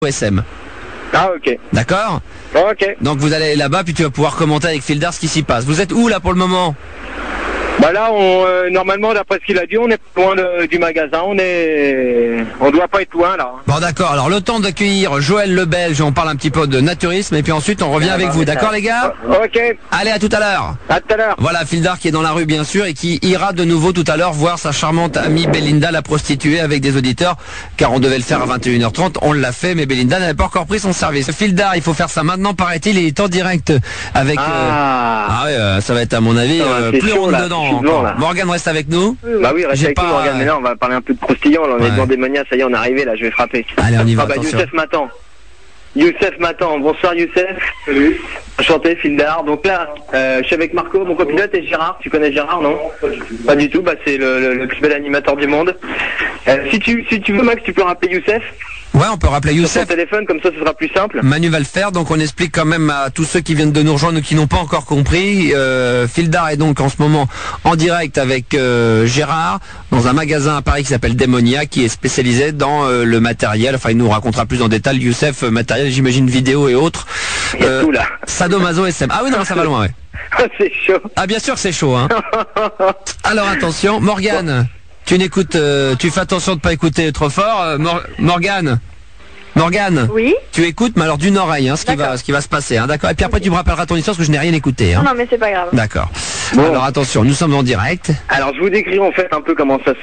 SM. Ah ok. D'accord? Ok. Donc vous allez là-bas, puis tu vas pouvoir commenter avec Fildar ce qui s'y passe. Vous êtes où là pour le moment? Bah là, normalement, d'après ce qu'il a dit, on est loin du magasin. On doit pas être loin là. Bon d'accord, alors le temps d'accueillir Joël le Belge, on parle un petit peu de naturisme, et puis ensuite on revient avec vous. D'accord les gars? Ok. Allez, à tout à l'heure. À tout à l'heure. Voilà, Fildar qui est dans la rue bien sûr, et qui ira de nouveau tout à l'heure voir sa charmante amie Belinda, la prostituée, avec des auditeurs, car on devait le faire à 21h30, on l'a fait, mais Belinda n'avait pas encore pris son service. Fildar, il faut faire ça maintenant, paraît-il, il est en direct avec... ça va être à mon avis plus chaud, ronde là, dedans. là. Morgane reste avec nous. Bah oui, reste avec nous, Morgane. Mais là, on va parler un peu de croustillant. Là, on est devant des manias, ça y est, on est arrivé, là, je vais frapper. Allez, on y va, attention. Youssef m'attend. Youssef m'attend. Bonsoir, Youssef. Salut. Enchanté, Fildar. Donc là, je suis avec Marco, mon copilote, et Gérard. Tu connais Gérard, non? Pas du tout. Bah, c'est le plus bel animateur du monde. Si tu veux, Max, tu peux rappeler Youssef. Ouais, on peut rappeler Youssef. Sur ton téléphone, comme ça, ce sera plus simple. Manu va le faire, donc on explique quand même à tous ceux qui viennent de nous rejoindre ou qui n'ont pas encore compris. Fildar est donc en ce moment en direct avec Gérard dans un magasin à Paris qui s'appelle Démonia, qui est spécialisé dans le matériel. Enfin, il nous racontera plus en détail. Youssef, matériel, j'imagine vidéo et autres. Il y a tout là. Sadomaso SM. Ah oui, non, ça va loin, ouais. C'est chaud. Ah bien sûr que c'est chaud, hein. Alors attention, Morgane. Tu n'écoutes, tu fais attention de pas écouter trop fort. Morgane, oui. Tu écoutes, mais alors d'une oreille, hein, ce qui va se passer, hein, d'accord. Et puis après tu me rappelleras ton histoire parce que je n'ai rien écouté. Hein. Non mais c'est pas grave. D'accord. Bon. Alors attention, nous sommes en direct. Alors je vous décris en fait un peu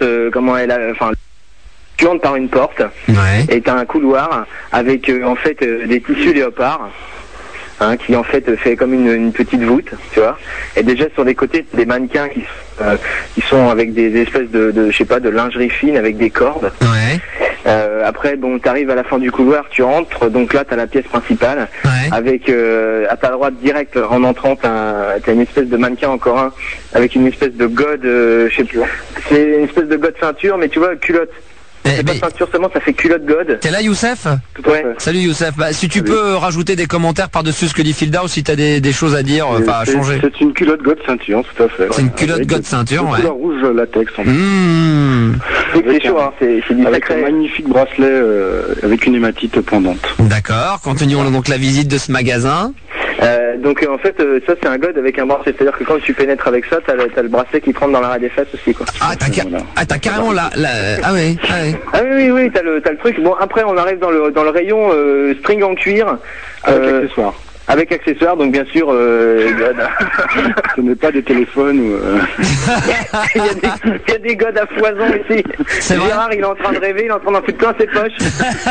tu entres par une porte et t'as un couloir avec en fait des tissus léopards. Qui en fait fait comme une petite voûte, tu vois. Et déjà sur les côtés des mannequins qui sont avec des espèces de je sais pas, de lingerie fine avec des cordes. Ouais. Après bon, t'arrives à la fin du couloir, tu rentres, donc là t'as la pièce principale avec à ta droite direct en entrant t'as une espèce de mannequin encore un avec une espèce de gode, je sais plus. C'est une espèce de gode ceinture, mais tu vois culotte. C'est pas ceinture seulement, ça fait culotte god. T'es là Youssef? Ouais. Salut Youssef. Bah, si tu peux rajouter des commentaires par-dessus ce que dit Fildar ou si t'as des choses à dire, à changer. C'est une culotte god ceinture, tout à fait. C'est une culotte god ceinture, ouais. Couleur rouge latex. C'est chaud, hein. C'est du avec sacré. un magnifique bracelet avec une hématite pendante. D'accord. Continuons donc la visite de ce magasin. Donc en fait ça c'est un god avec un bracelet, c'est-à-dire que quand tu pénètres avec ça t'as le bracelet qui te rentre dans l'arrêt des fesses aussi quoi. Ah t'as carrément ah oui. Ah oui t'as le truc. Bon après on arrive dans le rayon string en cuir avec accessoires, donc bien sûr ce n'est pas des téléphones ou il y a des godes à foison ici. Gérard il est en train de rêver, il est en train d'en foutre plein ses poches.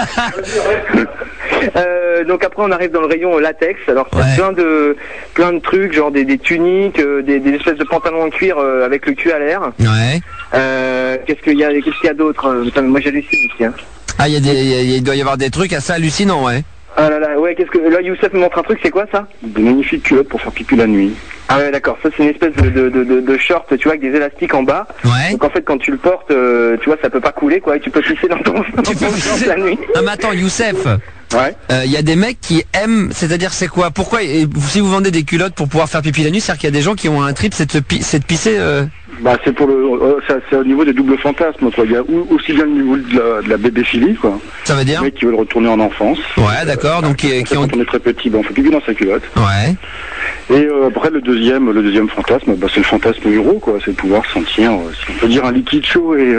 Donc après on arrive dans le rayon latex, alors c'est plein de trucs, genre des tuniques, des espèces de pantalons en cuir avec le cul à l'air. Ouais. Qu'est-ce qu'il y a d'autre? Moi j'hallucine ici. Hein. Ah il doit y avoir des trucs assez hallucinants, ouais. Ah là là, ouais, là Youssef me montre un truc, c'est quoi ça? Des magnifiques culottes pour faire pipi la nuit. Ah ouais d'accord, ça c'est une espèce de short, tu vois, avec des élastiques en bas. Ouais. Donc en fait quand tu le portes, tu vois, ça peut pas couler quoi, et tu peux pisser dans ton short la nuit. Non mais attends Youssef. Ouais. Il y a des mecs qui aiment, c'est-à-dire c'est quoi? Pourquoi si vous vendez des culottes pour pouvoir faire pipi la nuit, c'est-à-dire qu'il y a des gens qui ont un trip, c'est de pisser Bah c'est pour c'est au niveau des doubles fantasmes quoi. Il y a aussi bien le niveau de la bébéphilie quoi. Ça veut dire? Les mecs qui veulent retourner en enfance. Ouais d'accord, donc qui ont... Quand on est très petit, on fait pipi dans sa culotte. Ouais. Et après le deuxième fantasme, c'est le fantasme uro quoi, c'est de pouvoir sentir, si on peut dire, un liquide chaud et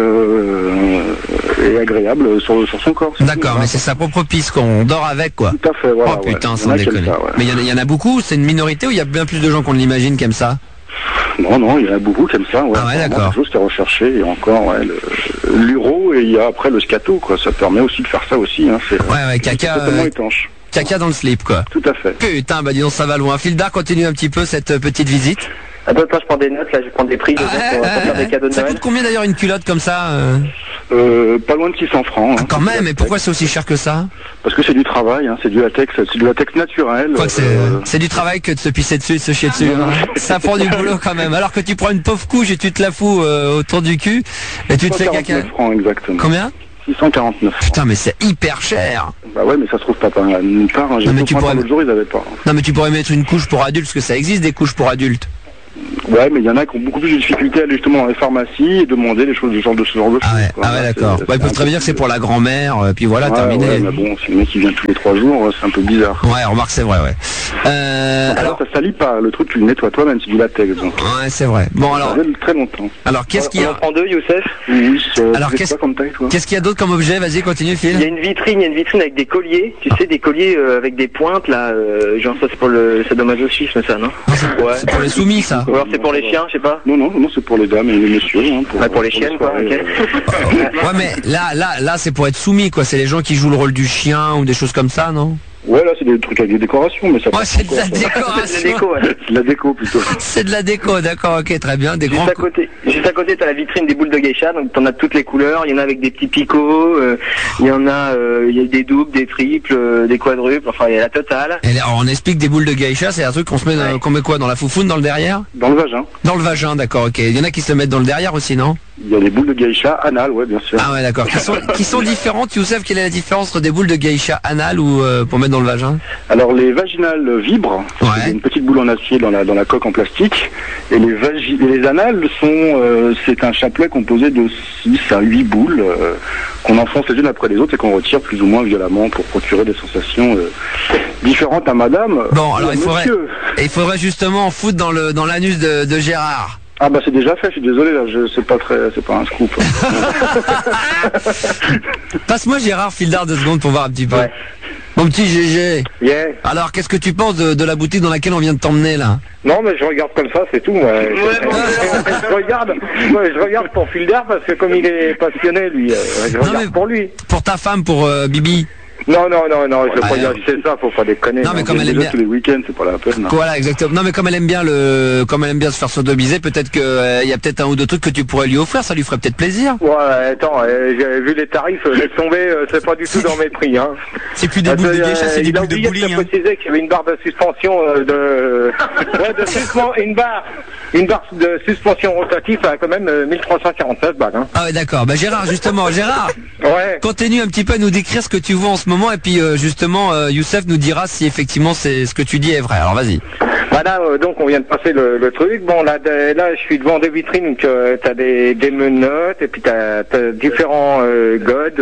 agréable sur son corps. D'accord, mais c'est sa propre pisse qu'on dort avec quoi. Tout à fait, voilà. Oh putain, sans déconner. Mais il y en a beaucoup, c'est une minorité ou il y a bien plus de gens qu'on l'imagine qui aiment ça? Non, il y en a beaucoup comme ça. Ouais. Ah ouais, d'accord. C'est juste à rechercher et encore l'uro et il y a après le scato quoi. Ça permet aussi de faire ça aussi. Hein. Ouais, caca. Totalement étanche. Caca dans le slip quoi. Tout à fait. Putain, bah dis donc ça va loin. Fildar continue un petit peu cette petite visite. Attends, je prends des notes là, je prends des prix pour faire des cadeaux de Ça Noël. coûte combien d'ailleurs une culotte comme ça Pas loin de 600 francs. Ah, quand même, mais pourquoi c'est aussi cher que ça? Parce que c'est du travail, hein, c'est du latex naturel. Quoi, c'est du travail que de se pisser dessus et de se chier dessus. Hein. Ça prend du boulot quand même. Alors que tu prends une pauvre couche et tu te la fous autour du cul et tu te fais caca. Francs exactement. Combien? 649 francs. Putain, mais c'est hyper cher. Bah ouais, mais ça se trouve pas nulle part. Hein. Non, mais tu pourrais... l'autre jour, ils avaient pas. Non, mais tu pourrais mettre une couche pour adultes, parce que ça existe des couches pour adultes. Ouais, mais il y en a qui ont beaucoup plus de difficultés à aller justement dans les pharmacies et demander des choses de ce genre de choses. Ah ouais, d'accord. Ils peuvent très bien dire que c'est pour la grand-mère, puis voilà, terminé. Ouais, mais bon, si le mec qui vient tous les 3 jours, c'est un peu bizarre. Ouais, remarque, c'est vrai, ouais. Alors ça salit pas, le truc tu le nettoies toi-même, c'est du latex. Donc. Ouais, c'est vrai. Bon alors. Ça très longtemps. Alors qu'est-ce qu'il y a? On en prend 2, Youssef? Oui. Alors qu'est-ce qu'il y a d'autre comme objet? Vas-y, continue, Phil. Il y a une vitrine avec des colliers. Tu sais, des colliers avec des pointes là. Genre ça c'est pour le sadomasochisme, ça, non? Ouais. C'est pour les soumis, ça. Ou alors c'est pour les chiens, je sais pas. Non, c'est pour les dames et les messieurs. Hein, pour les chiennes, quoi. Ok. Ouais, mais là, c'est pour être soumis, quoi. C'est les gens qui jouent le rôle du chien ou des choses comme ça, non? Ouais, là, c'est des trucs avec des décorations, mais ça. Ouais, c'est de la décoration. C'est de la déco, ouais. C'est de la déco, plutôt. C'est de la déco, d'accord, ok, très bien. Juste à côté, t'as la vitrine des boules de geisha, donc t'en as toutes les couleurs. Il y en a avec des petits picots, il y a des doubles, des triples, des quadruples, enfin, il y a la totale. Et alors, on explique des boules de geisha, c'est un truc qu'on se met, qu'on met quoi, dans la foufoune, dans le derrière? Dans le vagin. Dans le vagin, d'accord, ok. Il y en a qui se le mettent dans le derrière aussi, non? Il y a des boules de geisha anal, ouais, bien sûr. Ah ouais, d'accord. Qui sont différentes, Youssef? Quelle est la différence entre des boules de geisha anal ou pour mettre dans le vagin? Alors les vaginales vibrent, ouais. C'est une petite boule en acier dans la coque en plastique, et les anales sont, c'est un chapelet composé de 6 à 8 boules qu'on enfonce les unes après les autres et qu'on retire plus ou moins violemment pour procurer des sensations différentes à madame. Bon, alors il faudrait justement foutre dans l'anus de Gérard. Ah bah c'est déjà fait, je suis désolé là, c'est pas un scoop. Passe-moi Gérard Fildard 2 secondes pour voir un petit peu. Ouais. Mon petit GG. Yeah. Alors qu'est-ce que tu penses de la boutique dans laquelle on vient de t'emmener là? Non mais je regarde comme ça, c'est tout. Moi. Je regarde pour Fildard parce que comme il est passionné lui, je regarde pour lui. Pour ta femme, pour Bibi. Non, je veux pas dire c'est ça, faut pas déconner. Non mais comme elle aime bien tous les week-ends, c'est pas la peine. Non. Voilà, exactement. Non mais comme elle aime bien se faire sodomiser, peut-être que il y a peut-être un ou deux trucs que tu pourrais lui offrir, ça lui ferait peut-être plaisir. Ouais, attends, j'ai vu les tarifs, laisse tomber, c'est pas du tout dans mes prix, hein. C'est plus des boules de geisha, c'est des boules de bowling. Il a précisé qu'il y avait une barre de suspension une barre de suspension rotative à quand même 1349 balles, hein. Ah ouais, d'accord. Bah Gérard, ouais. Continue un petit peu à nous décrire ce que tu vois en ce moment et puis justement Youssef nous dira si effectivement c'est ce que tu dis est vrai. Alors vas-y. Voilà, donc on vient de passer le truc. Bon là je suis devant des vitrines, donc t'as des menottes et puis t'as différents godes,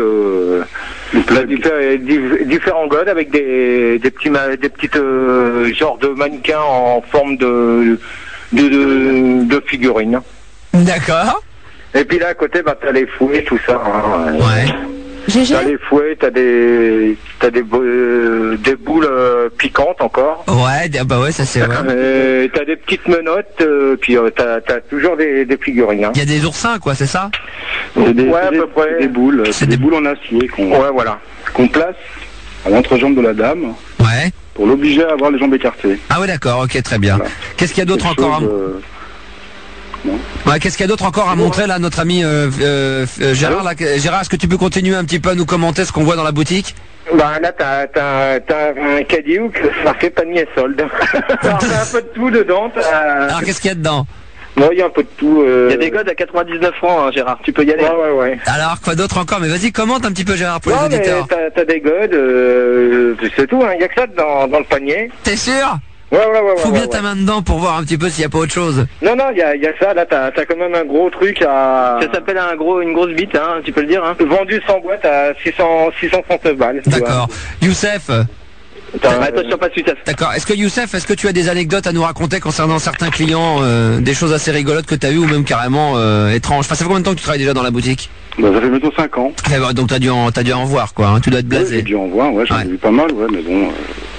différents godes avec des petites genres de mannequins en forme de figurines. D'accord. Et puis là à côté t'as les fouets, tout ça. Hein, ouais. T'as les fouets, t'as des boules piquantes encore. Ouais, bah ouais, ça c'est vrai. T'as des petites menottes, puis t'as toujours des figurines. Hein. Il y a des oursins, quoi, c'est ça? Ouais, à peu près. Des boules, c'est des boules en acier qu'on place à l'entrejambe de la dame. Ouais. Pour l'obliger à avoir les jambes écartées. Ah ouais, d'accord, ok, très bien. Voilà. Qu'est-ce qu'il y a d'autre encore Ouais, qu'est-ce qu'il y a d'autre encore à montrer là, notre ami Gérard là, Gérard, est-ce que tu peux continuer un petit peu à nous commenter ce qu'on voit dans la boutique? Bah là t'as un caddie où marqué panier solde. Alors t'as un peu de tout dedans. Alors qu'est-ce qu'il y a dedans? Bon, il y a un peu de tout. Il y a des codes à 99 francs, hein, Gérard. Tu peux y aller. Ouais. Alors quoi d'autre encore? Mais vas-y, commente un petit peu Gérard pour les auditeurs. T'as des codes, c'est tout. Il y a que ça dans le panier. T'es sûr? Ouais. Faut bien ta main dedans pour voir un petit peu s'il n'y a pas autre chose. Non, il y a ça, là, t'as quand même un gros truc à... Ça s'appelle une grosse bite, hein, tu peux le dire, hein. Vendu sans boîte à 639 balles. D'accord. Youssef. Attention, pas de suite. D'accord. Est-ce que tu as des anecdotes à nous raconter concernant certains clients, des choses assez rigolotes que tu as eues ou même carrément étranges? Enfin, ça fait combien de temps que tu travailles déjà dans la boutique? Bah, ça fait bientôt 5 ans. Donc t'as dû en voir, quoi, hein. Tu dois être blasé. Ouais, j'ai dû en voir, j'en ai vu pas mal, mais bon...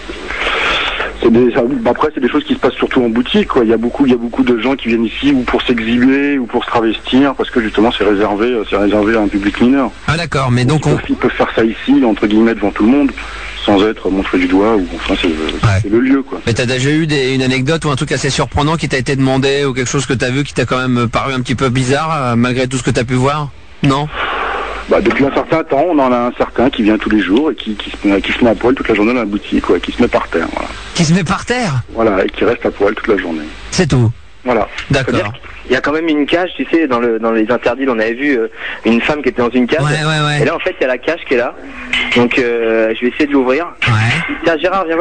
Après, c'est des choses qui se passent surtout en boutique, quoi. Il y a beaucoup de gens qui viennent ici ou pour s'exhiber ou pour se travestir, parce que justement c'est réservé à un public mineur. Ah d'accord, mais donc ils peuvent faire ça ici, entre guillemets, devant tout le monde, sans être montré du doigt, ou enfin c'est le lieu, quoi. Mais t'as déjà eu une anecdote ou un truc assez surprenant qui t'a été demandé, ou quelque chose que t'as vu qui t'a quand même paru un petit peu bizarre, malgré tout ce que t'as pu voir? Non? Bah, depuis un certain temps, on en a un certain qui vient tous les jours et qui se met à poil toute la journée dans la boutique, quoi, qui se met par terre, voilà. Qui se met par terre? Voilà, et qui reste à poil toute la journée. C'est tout? Voilà. D'accord. Il y a quand même une cage, tu sais, dans les interdits, on avait vu une femme qui était dans une cage. Ouais. Et là, en fait, il y a la cage qui est là. Donc, je vais essayer de l'ouvrir. Ouais. Tiens, Gérard, viens voir.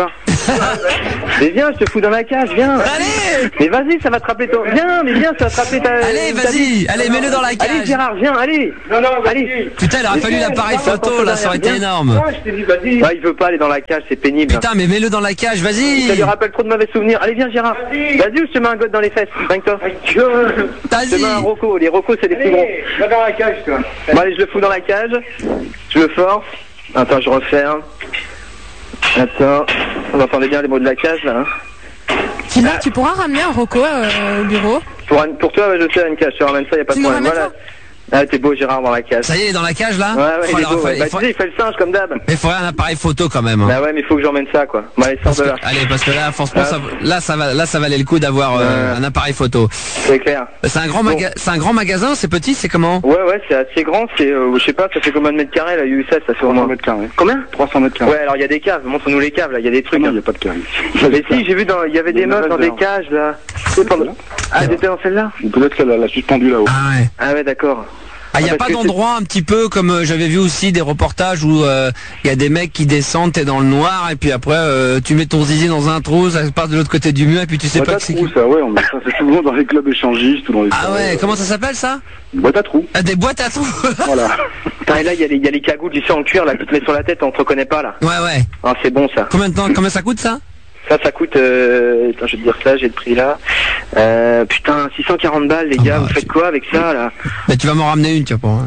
Mais viens, je te fous dans la cage, viens. Allez. Mais vas-y, ça va te rappeler ton... Viens, mais viens, ça va te rappeler ta... Allez, vas-y, allez, mets-le dans la cage. Allez, Gérard, viens, allez. Non, allez. Putain, il aurait fallu l'appareil photo, là, ça aurait été énorme. Ouais, je t'ai dit, vas-y. Ouais, il veut pas aller dans la cage, c'est pénible. Putain, mais mets-le dans la cage, vas-y. Ça lui rappelle trop de mauvais souvenirs. Allez, viens, Gérard. Vas-y, ou je te mets un god dans les fesses. Dingue-toi. Je te mets un roco. Les rocos, c'est les plus gros. Va dans la cage, toi. Bon, allez, je le fous dans la cage. Je le force. Attends, je referme. Attends. Vous entendez bien les mots de la cage, là, hein. Phila, tu pourras ramener un Rocco au bureau? Pour toi, ouais, je sais, Anne, je te ramène ça, y a pas de problème. Voilà. Ah, t'es beau, Gérard, dans la cage. Ça y est, il est dans la cage, là? Ouais, il est beau, ouais. Bah, tu sais, il fait le singe, comme d'hab. Mais il faudrait un appareil photo, quand même. Hein. Bah ouais, mais il faut que j'emmène ça, quoi. Bon, allez, sors de là. Allez, parce que là, franchement, ça valait le coup d'avoir un appareil photo. C'est clair. C'est un grand magasin, c'est petit, c'est comment? Ouais, c'est assez grand, c'est, je sais pas, ça fait combien de mètres carrés, là, USS, ça fait au moins 300 mètres carrés. Combien? 300 mètres carrés. Ouais, alors il y a des caves, montre-nous les caves, là, il y a des trucs. Non, hein. il n'y a pas de carré. Mais si, j'ai vu il y avait des meufs dans des cages, là. Ah, c'était dans celle-là? Ou peut-être qu'elle l'a suspendue là-haut. Ah ouais, d'accord. Ah, il n'y a pas d'endroit un petit peu comme j'avais vu aussi des reportages où il y a des mecs qui descendent, t'es dans le noir et puis après tu mets ton zizi dans un trou, ça passe de l'autre côté du mur et puis tu sais pas que c'est qui. Ça, ouais, ça c'est souvent dans les clubs échangistes ou dans les... Ah ouais, comment ça s'appelle ça? Des boîtes à trous. Ah, des boîtes à trous. Voilà. Putain, et là il y a les cagoules, tu sais, en cuir là, qui te met sur la tête, on te reconnaît pas là. Ouais. Ah, c'est bon ça. Combien ça coûte ça? Ça coûte, attends, je vais te dire ça, j'ai le prix là. Putain, 640 balles les gars, vous faites quoi avec ça là? Bah tu vas m'en ramener une, tu vois.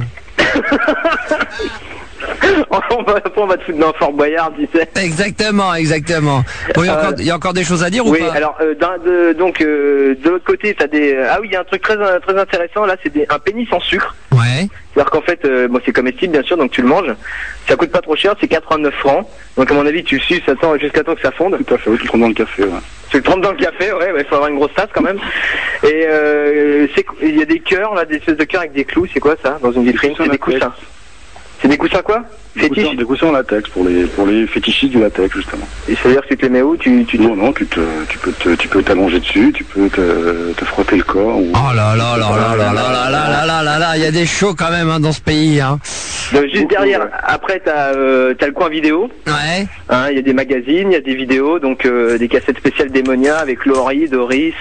on va te foutre dans Fort Boyard, tu sais. Exactement. Bon, il y a encore des choses à dire ou pas? Oui, alors de l'autre côté, t'as des... Ah oui, il y a un truc très intéressant là, c'est un pénis en sucre. Ouais. C'est-à-dire qu'en fait, bon, c'est comestible bien sûr, donc tu le manges. Ça coûte pas trop cher, c'est 89 francs. Donc à mon avis, tu suces jusqu'à temps que ça fonde. Tout à fait, oui, tu le trempes dans le café, ouais. Tu le trempes dans le café, ouais, il faut avoir une grosse tasse quand même. Et il y a des cœurs là, des espèces de cœurs avec des clous, c'est quoi ça dans une vitrine? C'est des coussins. C'est des coussins quoi? Des coussins en latex pour les fétichistes du latex justement. Et ça veut dire que tu te les mets où? Non, tu peux t'allonger dessus, tu peux te frotter le corps. Ou... Oh là là, il y a des shows quand même hein, dans ce pays. Hein. Donc, juste derrière, après t'as le coin vidéo. Ouais. Il y a des magazines, il y a des vidéos, donc des cassettes spéciales Démonia avec Laurie, Doris.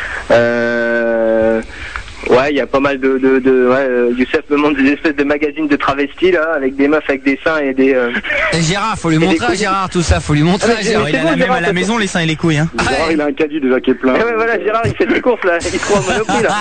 Ouais, il y a pas mal Youssef me montre des espèces de magazines de travestis là, avec des meufs avec des seins et des... Et Gérard, faut lui montrer à Gérard tout ça, faut lui montrer à Gérard. Il a même à la maison les seins et les couilles. Hein. Gérard, il a un caddie déjà qui est plein. Ouais, voilà, Gérard, il fait des courses là, il se croit au Monoprix là.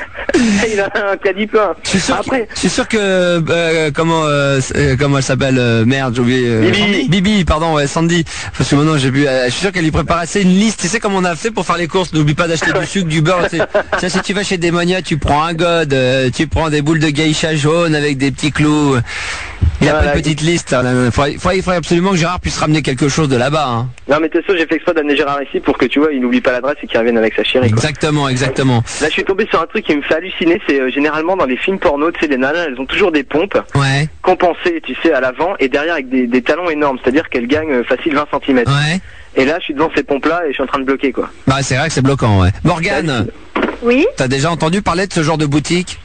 Il a un caddie plein. Je suis sûr que comment elle s'appelle merde, j'ai oublié. Bibi, pardon, ouais, Sandy. Parce que maintenant j'ai vu, je suis sûr qu'elle lui prépare assez une liste. Tu sais comment on a fait pour faire les courses? N'oublie pas d'acheter du sucre, du beurre. Tiens, si tu vas chez Démonia, tu prends un god, tu prends des boules de geisha jaune avec des petits clous. Il a pas une petite liste. Il faudrait absolument que Gérard puisse ramener quelque chose de là-bas. Hein. Non mais t'es sûr, j'ai fait exprès d'amener Gérard ici pour que tu vois, il n'oublie pas l'adresse et qu'il revienne avec sa chérie. Exactement. Là je suis tombé sur un truc qui me fait halluciner, c'est généralement dans les films porno, tu sais, les nanas, elles ont toujours des pompes compensées, tu sais, à l'avant et derrière avec des talons énormes, c'est-à-dire qu'elles gagnent facile 20 cm. Ouais. Et là je suis devant ces pompes-là et je suis en train de bloquer quoi. Bah c'est vrai que c'est bloquant, ouais. Morgane. Oui. T'as déjà entendu parler de ce genre de boutique?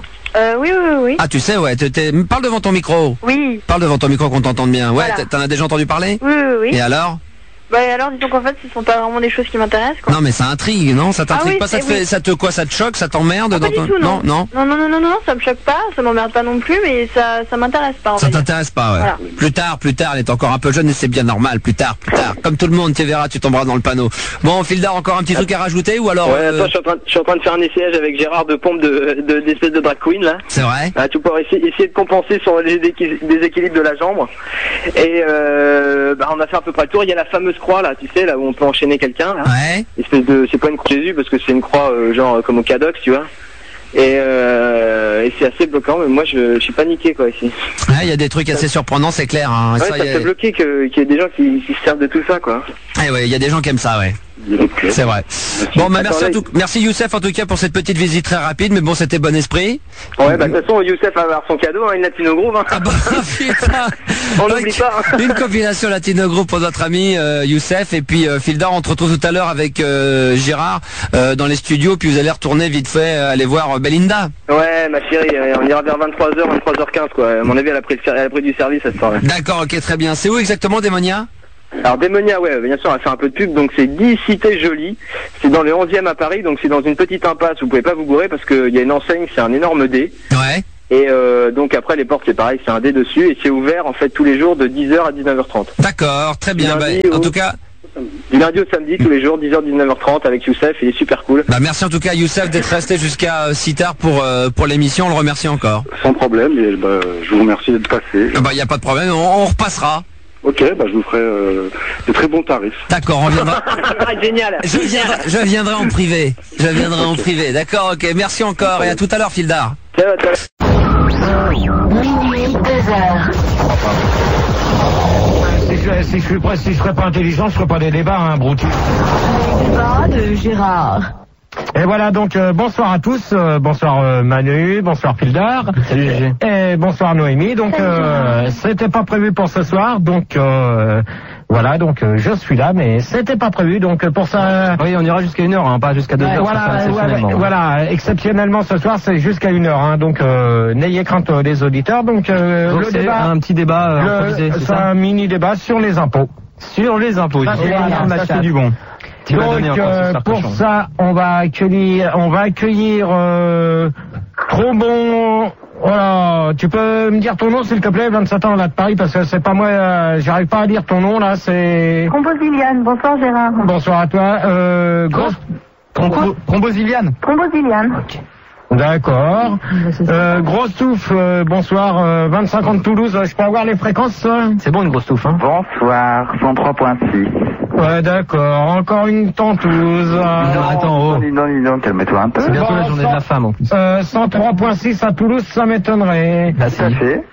Oui. Ah, tu sais, ouais. Parle devant ton micro. Oui. Parle devant ton micro qu'on t'entende bien. Ouais, voilà. T'en as déjà entendu parler? Oui. Et alors? Bah alors, disons qu'en fait, ce sont pas vraiment des choses qui m'intéressent, quoi. Non, mais ça intrigue, non? Ça t'intrigue pas? Ça te fait, ça te choque? Ça t'emmerde? Pas du tout, non. Non, ça me choque pas, ça m'emmerde pas non plus, mais ça m'intéresse pas, en fait. Ça t'intéresse pas, ouais. Voilà. Plus tard, elle est encore un peu jeune et c'est bien normal. Plus tard. Comme tout le monde, tu verras, tu tomberas dans le panneau. Bon, Fildar, encore un petit truc à rajouter ou alors? Ouais, attends, je suis en train de faire un essayage avec Gérard de pompe d'espèce de drag queen, là. C'est vrai? Tu pourrais essayer de compenser sur les déséquilibres de la jambe. Et, on a fait à peu près le tour. Il y a la fameuse croix, là, tu sais, là où on peut enchaîner quelqu'un, là. Ouais. Espèce de, c'est pas une croix de Jésus parce que c'est une croix, genre, comme au Cadox, tu vois. Et c'est assez bloquant, mais moi je suis paniqué quoi ici. Ouais, il y a des trucs assez surprenants, c'est clair. Hein. Ouais, ça fait bloqué qu'il y ait des gens qui se servent de tout ça quoi. Ouais, il y a des gens qui aiment ça, ouais. C'est vrai. Bon, bah merci Youssef en tout cas pour cette petite visite très rapide, mais bon, c'était bon esprit. Ouais, bah de toute façon, Youssef va avoir son cadeau, hein, une Latino Groove. Hein. Ah bah putain. On l'oublie pas. Hein. Une compilation Latino Groove pour notre ami Youssef, et puis Fildar, on te retrouve tout à l'heure avec Gérard dans les studios, puis vous allez retourner vite fait aller voir Belinda. Ouais, ma chérie, on ira vers 23h, 23h15 quoi. À mon avis, elle a pris du service à ce soir-là. D'accord, ok, très bien. C'est où exactement, Démonia? Alors Démonia, ouais, bien sûr, on a fait un peu de pub, donc c'est 10 Cité Jolie, c'est dans le 11e à Paris, donc c'est dans une petite impasse, vous pouvez pas vous gourer parce qu'il y a une enseigne, c'est un énorme D. Ouais. Et donc après les portes c'est pareil, c'est un D dessus et c'est ouvert en fait tous les jours de 10h à 19h30. D'accord, très bien. En tout cas... Du lundi au samedi, tous les jours, 10h, 19h30 avec Youssef, il est super cool. Bah merci en tout cas Youssef d'être resté jusqu'à si tard pour l'émission, on le remercie encore. Sans problème, et je vous remercie d'être passé. Il n'y a pas de problème, on repassera. Ok, je vous ferai de très bons tarifs. D'accord, on viendra. Génial. Je viendrai en privé. En privé, d'accord, ok. Merci encore et à tout à l'heure, Fildar. Minuit, 2h. Si je serais pas intelligent, je ferais pas des débats, hein, Broutu. Les débats de Gérard. Et voilà, donc bonsoir à tous, bonsoir Manu, bonsoir Fildar. Salut Gégé. Et bonsoir Noémie. Donc c'était pas prévu pour ce soir, donc voilà, donc je suis là, mais c'était pas prévu, donc pour ça. Oui, on ira jusqu'à 1h, hein, pas jusqu'à 2h. Voilà, exceptionnellement ce soir c'est jusqu'à 1h, hein, donc n'ayez crainte les auditeurs. Donc le débat, un petit débat improvisé, c'est un mini débat sur les impôts. Sur les impôts. Ça, c'est du bon. Donc pour ça, on va accueillir trop bon. Voilà, tu peux me dire ton nom s'il te plaît, 27 ans là de Paris, parce que c'est pas moi, j'arrive pas à dire ton nom là, c'est... Trombosiliane, bonsoir Gérard. Bonsoir à toi, Trombosiliane. Trombosiliane. Okay. D'accord. Grosse touffe, bonsoir, 25 ans de Toulouse, je peux avoir les fréquences? C'est bon une grosse touffe, hein? Bonsoir, 103.6. Ouais, d'accord, encore une tentouse. Non, attends, non, calme-toi un peu. C'est bientôt la journée de la femme en plus. 103.6 à Toulouse, ça m'étonnerait. Bah, ça fait.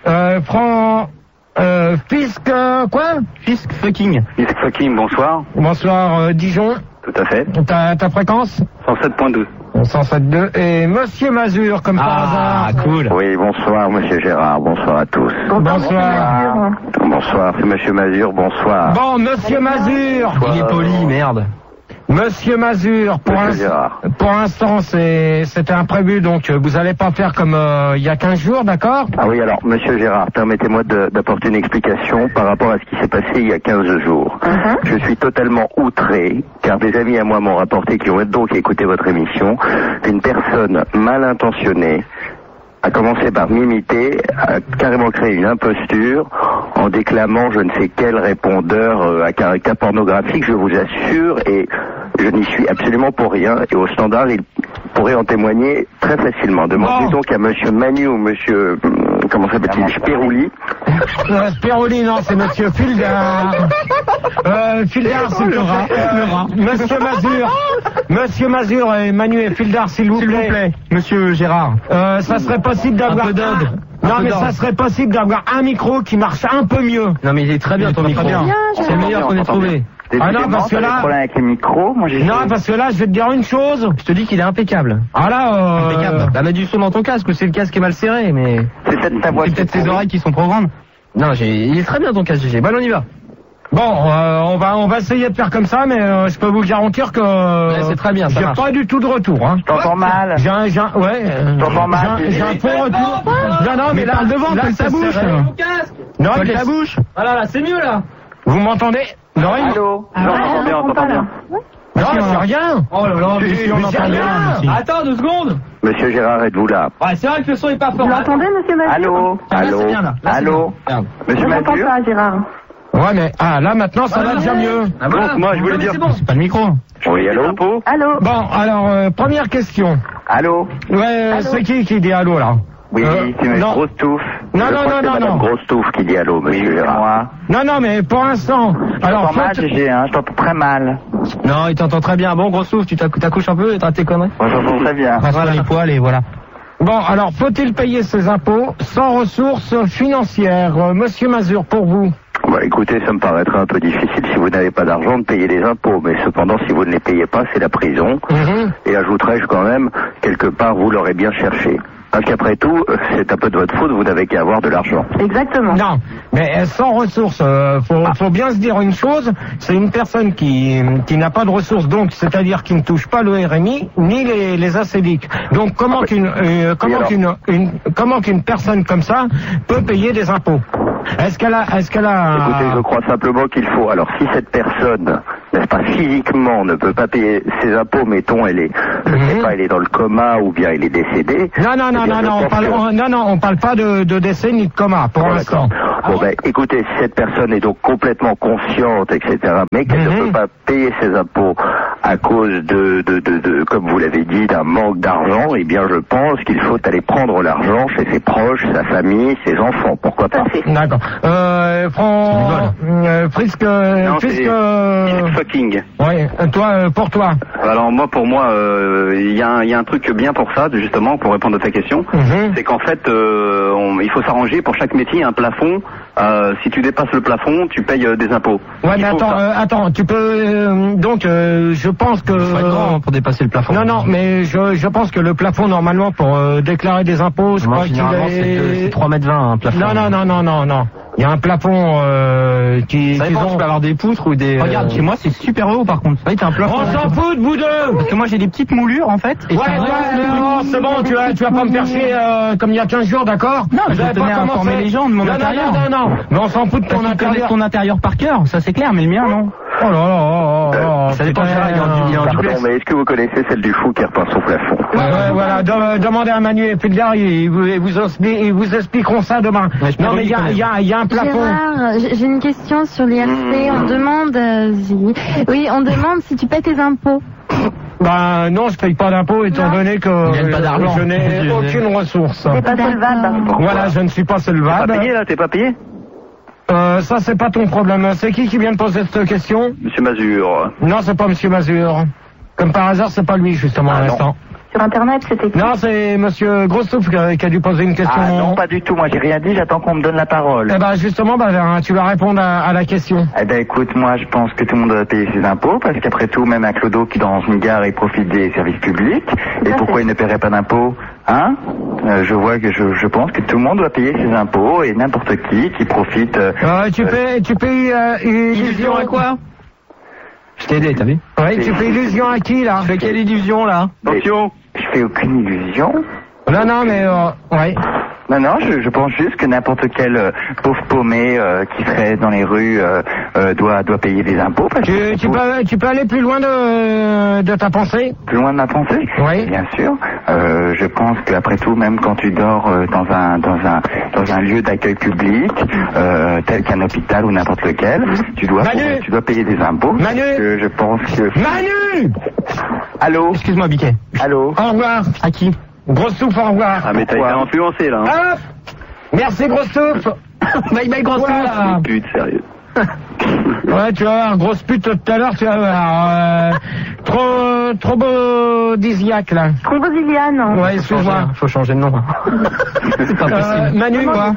Fisk, quoi? Fisk fucking. Fisk fucking, bonsoir. Bonsoir, Dijon. Tout à fait. Ta fréquence? 107.2. 107.2. Et Monsieur Mazur, comme par hasard. Ah, cool. Oui, bonsoir, Monsieur Gérard. Bonsoir à tous. Bonsoir. Bonsoir, c'est Monsieur Mazur. Bonsoir. Bon, Monsieur Mazur. Il est poli, merde. Monsieur Mazur, pour l'instant, c'était imprévu, donc vous allez pas faire comme il y a 15 jours, d'accord? Ah oui, alors, Monsieur Gérard, permettez-moi d'apporter une explication par rapport à ce qui s'est passé il y a 15 jours. Je suis totalement outré, car des amis à moi m'ont rapporté, qui ont donc écouté votre émission, qu'une personne mal intentionnée a commencé par m'imiter, a carrément créé une imposture en déclamant je ne sais quel répondeur à caractère pornographique, je vous assure, et je n'y suis absolument pour rien, et au standard, il pourrait en témoigner très facilement. Demandez donc à Monsieur Manu ou Monsieur, comment s'appelle-t-il, Spirouli. Spirouli, non, c'est Monsieur Fildar. Fildar, c'est le rat. Monsieur Mazur et Manu et Fildar, s'il vous plaît. Monsieur Gérard. Ça serait possible d'avoir ça serait possible d'avoir un micro qui marche un peu mieux. Non, mais il est très bien ton micro. C'est le meilleur qu'on ait trouvé. Ah non, parce que là... problème avec les micros, moi j'ai... Non, parce que là, je vais te dire une chose. Je te dis qu'il est impeccable. Ah là, impeccable. Bah, mets du son dans ton casque, ou c'est le casque qui est mal serré, mais... C'est peut-être ta voix. C'est peut-être tes oreilles qui sont trop grandes. Non, il est très bien ton casque, GG. Bon, on y va. Bon, on va essayer de faire comme ça, mais je peux vous garantir que... c'est très bien, ça j'ai marche. Pas du tout de retour, hein. Je t'entends mal. J'ai un faux retour. Non, mais là, devant, là, ta bouche. Non, avec ta bouche. Voilà, là, c'est mieux, là. Vous m'entendez? Non, allô? Non, on t'entend bien. Non, c'est rien. Oh là là, on entend bien. Attends 2 secondes. Monsieur Gérard, êtes-vous là? Ouais, c'est vrai que le son est pas fort. Vous l'entendez, Monsieur Mazur? Allô? C'est bien, là. Allô? Monsieur Je n'entends Mazur? pas, Gérard. Ouais, mais là maintenant ça va déjà mieux. Ah, voilà. Donc, moi je voulais dire... C'est pas le micro. Oui, allô? Allô? Bon, alors, première question. Allô? Ouais, c'est qui dit allô là? Oui, c'est une grosse touffe. Non. Grosse touffe qui dit allô, Monsieur Gérard. Non, mais pour l'instant... Alors, je t'entends mal, GG, hein, je t'entends très mal. Non, il t'entend très bien. Bon, gros souffle, tu t'accouches un peu et t'as tes conneries. Moi, j'entends très bien. Voilà les poils et voilà. Bon, alors, faut-il payer ses impôts sans ressources financières? Monsieur Mazur, pour vous? Bah écoutez, ça me paraîtrait un peu difficile si vous n'avez pas d'argent de payer les impôts, mais cependant si vous ne les payez pas, c'est la prison. Et ajouterais-je quand même, quelque part vous l'aurez bien cherché. Parce qu'après tout, c'est un peu de votre faute, vous n'avez qu'à avoir de l'argent. Exactement. Non, mais sans ressources, faut bien se dire une chose, c'est une personne qui n'a pas de ressources, donc c'est-à-dire qui ne touche pas le RMI ni les ACDIC. Donc comment qu'une personne comme ça peut payer des impôts? Est-ce qu'elle a Écoutez, je crois simplement qu'il faut. Alors, si cette personne, n'est-ce pas, physiquement ne peut pas payer ses impôts, mettons, elle est, je sais pas, elle est dans le coma ou bien elle est décédée. Non, on parle pas de décès ni de coma pour l'instant. Bon, ben, écoutez, si cette personne est donc complètement consciente, etc., mais qu'elle ne peut pas payer ses impôts à cause de comme vous l'avez dit, d'un manque d'argent, eh bien, je pense qu'il faut aller prendre l'argent chez ses proches, sa famille, ses enfants. Pourquoi pas? D'accord. Frisk, fucking. Ouais, pour toi. Alors pour moi, il y a un truc bien pour ça, justement, pour répondre à ta question. C'est qu'en fait, il faut s'arranger pour chaque métier un plafond. Si tu dépasses le plafond, tu payes des impôts. Ouais, mais attends, tu peux donc je pense que pour dépasser le plafond. Non, mais je pense que le plafond normalement pour déclarer des impôts, je crois qu'il c'est 3,20 m un plafond. Non. Il y a un plafond qui. Ça dépend, tu peux avoir des poutres ou des. Regarde, chez moi c'est super haut par contre. Oui, t'as un plafond. On s'en fout de vous deux. Parce que moi j'ai des petites moulures en fait. Ouais, c'est bon, tu vas pas me faire chier comme il y a 15 jours, d'accord? Non, mais je vais tenir à informer les gens de mon intérieur. Non. Mais on s'en fout de ton intérieur. Ton intérieur par cœur, ça c'est clair, mais le mien non. Oh là. Ça dépend. Pardon, mais est-ce que vous connaissez celle du fou qui repeint son plafond? Ouais, voilà. Demandez à Manu et Fulgard, ils vous expliqueront ça demain. Non, mais il y a un plafond. Gérard, j'ai une question sur l'IRC. On demande, on demande si tu paies tes impôts. Ben non, je paye pas d'impôts étant donné que je n'ai aucune ressource. T'es pas solvable. Voilà, je ne suis pas solvable. T'es pas payé? Ça c'est pas ton problème. C'est qui vient de poser cette question? Monsieur Mazur. Non, c'est pas Monsieur Mazur. Comme par hasard, c'est pas lui justement à l'instant. Sur Internet, c'était qui? Non, c'est Monsieur Grossouf qui a dû poser une question. Ah non, pas du tout. Moi, j'ai rien dit. J'attends qu'on me donne la parole. Eh ben justement, tu vas répondre à la question. Eh ben écoute, moi, je pense que tout le monde doit payer ses impôts parce qu'après tout, même un clodo qui dans une gare, il profite des services publics. Et pourquoi il ne paierait pas d'impôts? Hein? Je pense que tout le monde doit payer ses impôts et n'importe qui profite. Tu payes illusion à quoi? Je t'ai aidé, t'as vu? Ouais, tu fais illusion à qui là? Tu fais quelle illusion là? Attention. Je fais aucune illusion. Non, mais ouais. Non, je pense juste que n'importe quel pauvre paumé qui serait dans les rues doit payer des impôts. Parce tu peux aller plus loin de ta pensée? Plus loin de ma pensée? Oui. Bien sûr. Je pense qu'après tout, même quand tu dors dans un lieu d'accueil public, tel qu'un hôpital ou n'importe lequel, tu dois payer des impôts. Manu! Je pense que... Manu! Allô? Excuse-moi, Biquet. Allô? Au revoir. À qui? Grosse souffle, au revoir. Ah mais t'as été influencé là. Hop! Merci grosse souffle. Bye grosse souffle. Pute, sérieux. Ouais, tu vas voir, grosse pute tout à l'heure, tu vas voir. Trop beau disiaque là. Thrombosiliane. Ouais, excuse-moi. Faut changer de nom. C'est pas possible. Manu, quoi?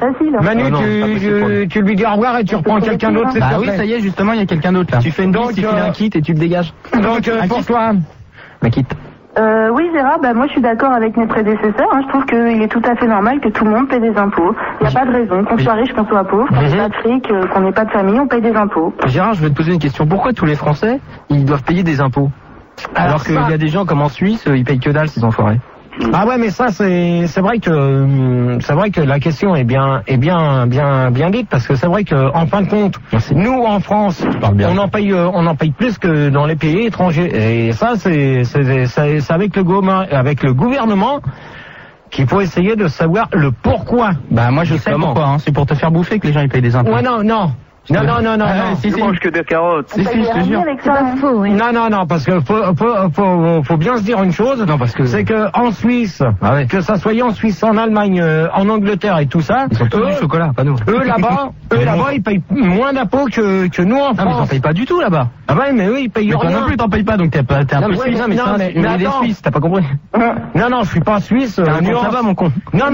Manu, tu lui dis au revoir et tu reprends quelqu'un d'autre, c'est ça? Ah oui, ça y est, justement, il y a quelqu'un d'autre là. Tu fais une bise, tu files un kit et tu le dégages. Donc, pour toi. Un kit. Oui Gérard, moi je suis d'accord avec mes prédécesseurs, je trouve qu'il est tout à fait normal que tout le monde paie des impôts. Il n'y a pas de raison, qu'on soit riche, qu'on soit pauvre, qu'on n'ait pas de fric, qu'on n'ait pas de famille, on paye des impôts. Gérard, je vais te poser une question, pourquoi tous les Français, ils doivent payer des impôts? Alors qu'il y a des gens comme en Suisse, ils payent que dalle ces enfoirés. Ah ouais, mais ça c'est vrai que la question est bien dite, parce que c'est vrai que en fin de compte, nous en France, on en paye plus que dans les pays étrangers, et ça c'est avec le gouvernement qu'il faut essayer de savoir le pourquoi. Bah moi je sais pourquoi, c'est pour te faire bouffer que les gens ils payent des impôts. Ouais, non. Non. Si, mange que des carottes. Si, je te jure. C'est pas faux, oui. Non, parce que faut bien se dire une chose. Non, parce que c'est que en Suisse, que ça soit en Suisse, en Allemagne, en Angleterre et tout ça, ils ont tous du chocolat, pas nous. Eux là-bas, ils payent moins d'impôts que nous en France. Ah, mais t'en payes pas du tout là-bas. Ah ouais, mais eux ils payent rien. Toi non plus t'en payes pas, donc t'es un peu suisse. Mais des Suisses, t'as pas compris. Non, je suis pas suisse. Ça va mon con.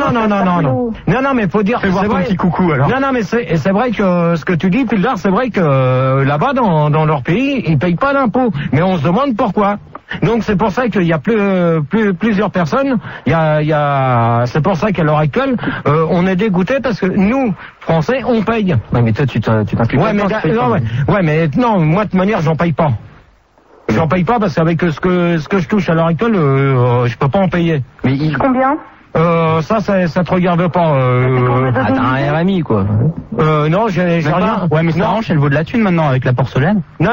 Non, mais faut dire. Fais voir ton petit coucou alors. Non, mais c'est vrai que ce que tu dis, Pildar, c'est vrai que là-bas dans leur pays, ils payent pas d'impôts. Mais on se demande pourquoi. Donc c'est pour ça qu'il y a plusieurs personnes. C'est pour ça qu'à l'heure actuelle, on est dégoûté parce que nous, Français, on paye. Ouais, mais toi, tu t'impliques ouais, mais non, moi de toute manière, j'en paye pas. J'en paye pas parce qu'avec ce que je touche à l'heure actuelle, je peux pas en payer. Mais combien? Ça te regarde pas. T'as un RMI, quoi. Non, j'ai rien. Ouais, mais ça elle vaut de la thune maintenant avec la porcelaine. Non,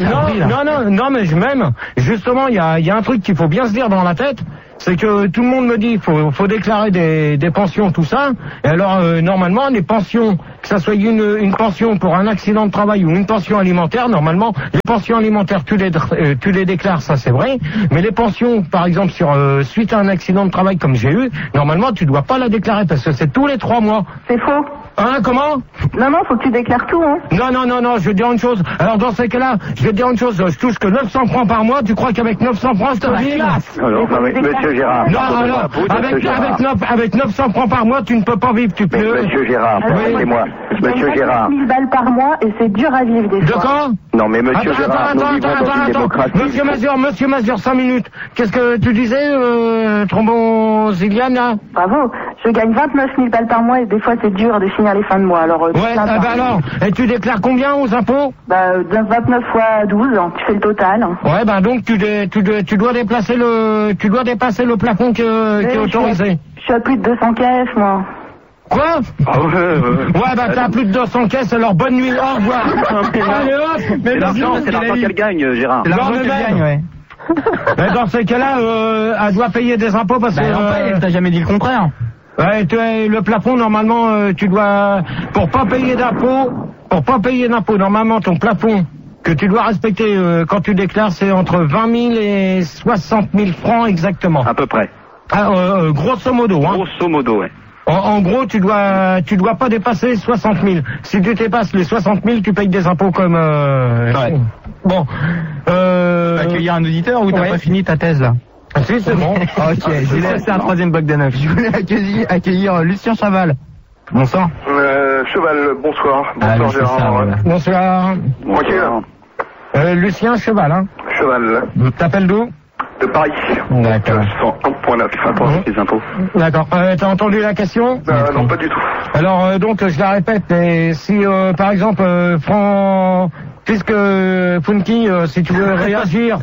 mais même, justement, il y a un truc qu'il faut bien se dire dans la tête. C'est que tout le monde me dit faut déclarer des pensions, tout ça. Et alors normalement les pensions, que ça soit une pension pour un accident de travail ou une pension alimentaire, normalement les pensions alimentaires tu les déclares, ça c'est vrai. Mais les pensions, par exemple suite à un accident de travail comme j'ai eu, normalement tu dois pas la déclarer parce que c'est tous les 3 mois. C'est faux. Hein, comment? Non, faut que tu déclares tout, hein. Non, je vais te dire une chose. Alors dans ces cas-là, je vais te dire une chose, je touche que 900 francs par mois, tu crois qu'avec 900 francs, je te vis? Alors, monsieur Gérard. Non, alors, avec 900 francs par mois, tu ne peux pas vivre, tu peux. Monsieur Gérard, permettez-moi. Monsieur Gérard. 1000 balles par mois et c'est dur à vivre des fois. De quoi? Non, mais monsieur Gérard, nous vivons dans une démocratie. Monsieur Mazur, 5 minutes. Qu'est-ce que tu disais, Trombon-Ziliane, là? Bravo. Je gagne 29 000 balles par mois et des fois c'est dur de finir les fins de mois. Alors, ouais, alors, et tu déclares combien aux impôts? 29 fois 12, tu fais le total. Ouais, donc tu dois dépasser le plafond qui est autorisé. Je suis à plus de 200 caisses, moi. Quoi? Ouais, t'as plus de 200 caisses, alors bonne nuit, au revoir. Allez hop! Mais c'est l'argent qu'elle gagne, Gérard. C'est l'argent qu'elle gagne, ouais. Mais dans ces cas-là, elle doit payer des impôts parce que... elle t'a jamais dit le contraire. Ouais, le plafond, normalement, tu dois... Pour pas payer d'impôts, normalement, ton plafond que tu dois respecter quand tu déclares, c'est entre 20 000 et 60 000 francs exactement. À peu près. Grosso modo, hein. Grosso modo, ouais. En gros, tu dois pas dépasser 60 000. Si tu dépasses les 60 000, tu payes des impôts comme... Ouais. Bon. Accueillir un auditeur ou t'as pas fini ta thèse, là? Si, c'est bon. Ok, je vais laisser un troisième bloc de 9. Je voulais accueillir Lucien Chaval. Bonsoir. Cheval, bonsoir. Bonsoir, Gérard. Bonsoir. Tranquille. Lucien Cheval, hein. Cheval. T'appelles d'où? De Paris. D'accord. 101.9 les impôts. D'accord. T'as entendu la question? Non, pas du tout. Alors, donc, je la répète, mais si, par exemple, puisque Funky, si tu veux réagir,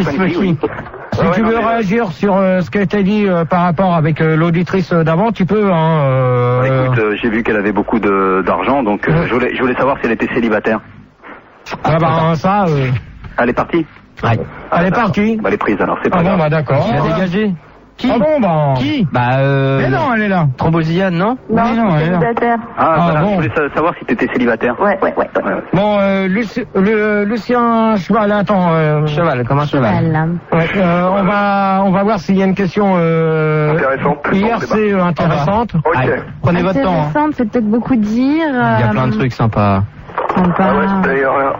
si tu veux réagir sur ce qui a été dit par rapport avec l'auditrice d'avant, tu peux. Écoute, j'ai vu qu'elle avait beaucoup d'argent, donc je voulais savoir si elle était célibataire. Ça. Elle est partie. Ouais. Elle est partie. Elle est prise alors, c'est pas grave. D'accord. Elle a dégagé. Qui? Qui? Mais non, elle est là. Trombosiane, non? Non, elle est célibataire. Je voulais savoir si t'étais célibataire. Ouais. Bon, Lucien Cheval, attends. Cheval, comment Cheval? Ouais, on va voir s'il y a une question intéressante. IRC intéressante. Ok. Prenez votre temps. Intéressante, c'est peut-être beaucoup dire. Il y a plein de trucs sympas. D'ailleurs,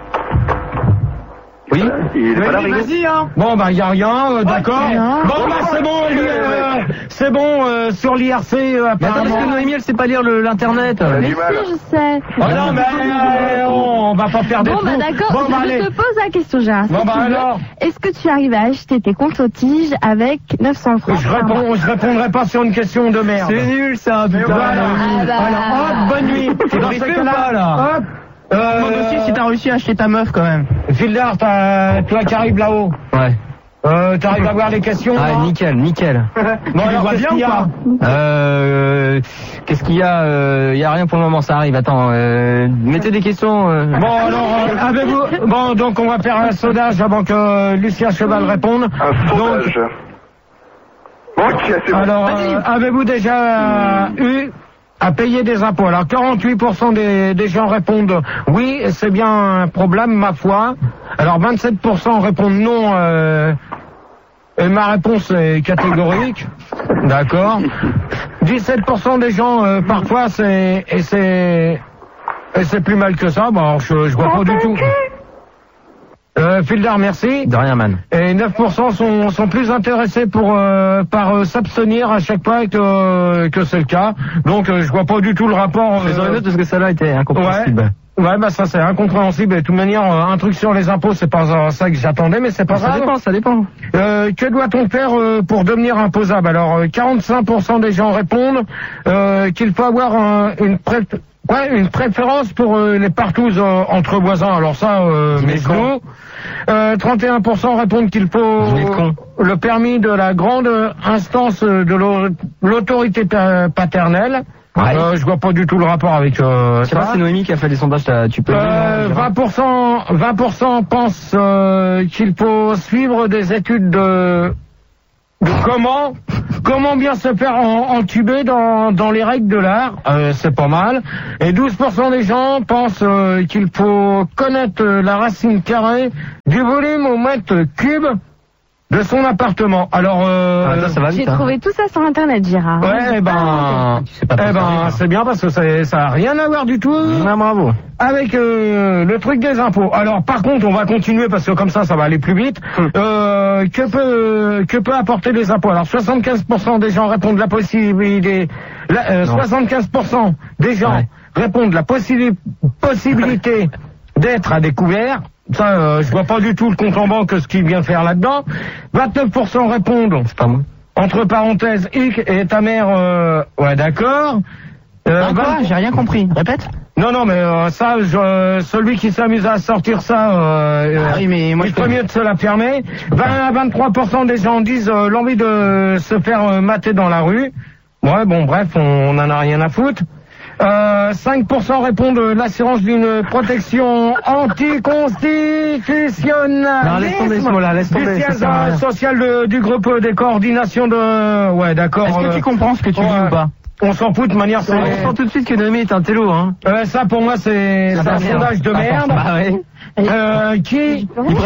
oui, il est pas là, vas-y, hein. Bon, il y a rien, d'accord. Bon, c'est bon, c'est bon, sur l'IRC, apparemment. Mais attends, parce que Noémie, elle sait pas lire l'internet. Mais si, je sais. Non, mais on va pas faire des trous. D'accord, je te pose la question, Gérard. Alors. Est-ce que tu arrives à acheter tes comptes aux tiges avec 900 francs? Je répondrai pas sur une question de merde. C'est nul, ça, putain. Voilà. Alors, hop, bonne nuit. Dans ce cas-là, là. Hop. Demande aussi si t'as réussi à acheter ta meuf quand même. Fildar, toi qui arrives là-haut. Ouais. T'arrives à voir les questions? Ah, nickel. Bon, alors, qu'est-ce qu'il y a? Qu'est-ce qu'il y a? Y a rien pour le moment, ça arrive. Attends, mettez des questions. Bon, alors, avez-vous... Bon, donc on va faire un sondage avant que Lucien Cheval réponde. Un sondage. Ok, c'est bon. Alors, avez-vous déjà eu à payer des impôts? Alors 48% des gens répondent oui, c'est bien un problème, ma foi. Alors 27% répondent non, et ma réponse est catégorique. D'accord. 17% des gens parfois c'est plus mal que ça. Bon, alors, je vois pas du tout. Fildar, merci. De rien, man. Et 9% sont plus intéressés par s'abstenir à chaque fois que c'est le cas. Donc je vois pas du tout le rapport. Les autres parce que celle-là était incompréhensible. Ouais, bah ça c'est incompréhensible. Et de toute manière, un truc sur les impôts, c'est pas ça que j'attendais, mais c'est pas grave. Ça dépend. Que doit-on faire pour devenir imposable? Alors 45% des gens répondent qu'il faut avoir une préférence pour les partouzes entre voisins. Alors ça, mes genoux. 31% répondent qu'il faut le permis de la grande instance de l'autorité paternelle. Ouais. Je vois pas du tout le rapport avec je sais pas, c'est Noémie qui a fait des sondages, tu peux 20% pensent qu'il faut suivre des études de comment bien se faire entuber dans les règles de l'art, c'est pas mal. Et 12% des gens pensent qu'il faut connaître la racine carrée du volume au mètre cube de son appartement. Alors, j'ai trouvé tout ça sur Internet, Gérard. Ouais, c'est bien parce que ça a rien à voir du tout. Bravo. Avec le truc des impôts. Alors, par contre, on va continuer parce que comme ça va aller plus vite. Que peut apporter les impôts? Alors, 75% des gens répondent la possibilité. 75% des gens répondent la possibilité d'être à découvert. Ça, je vois pas du tout le compte en banque, ce qu'il vient faire là-dedans. 29% répondent, c'est pas moi, entre parenthèses, hic et ta mère, ouais d'accord. J'ai rien compris, répète. Non, mais ça, celui qui s'amuse à sortir ça, oui, mais moi, il ferait mieux de se la fermer. 23% des gens disent l'envie de se faire mater dans la rue. Ouais, bon, bref, on en a rien à foutre. 5% répondent l'assurance d'une protection anticonstitutionnelle. Non, laisse tomber ce mot-là, laisse tomber. Du siège social du groupe des coordinations de... Ouais, d'accord. Est-ce que tu comprends ce que tu dis ou pas? On s'en fout de manière... On sent tout de suite que Noémie est un télo, hein. Ça, pour moi, c'est un sondage de merde. Bah ouais. Qui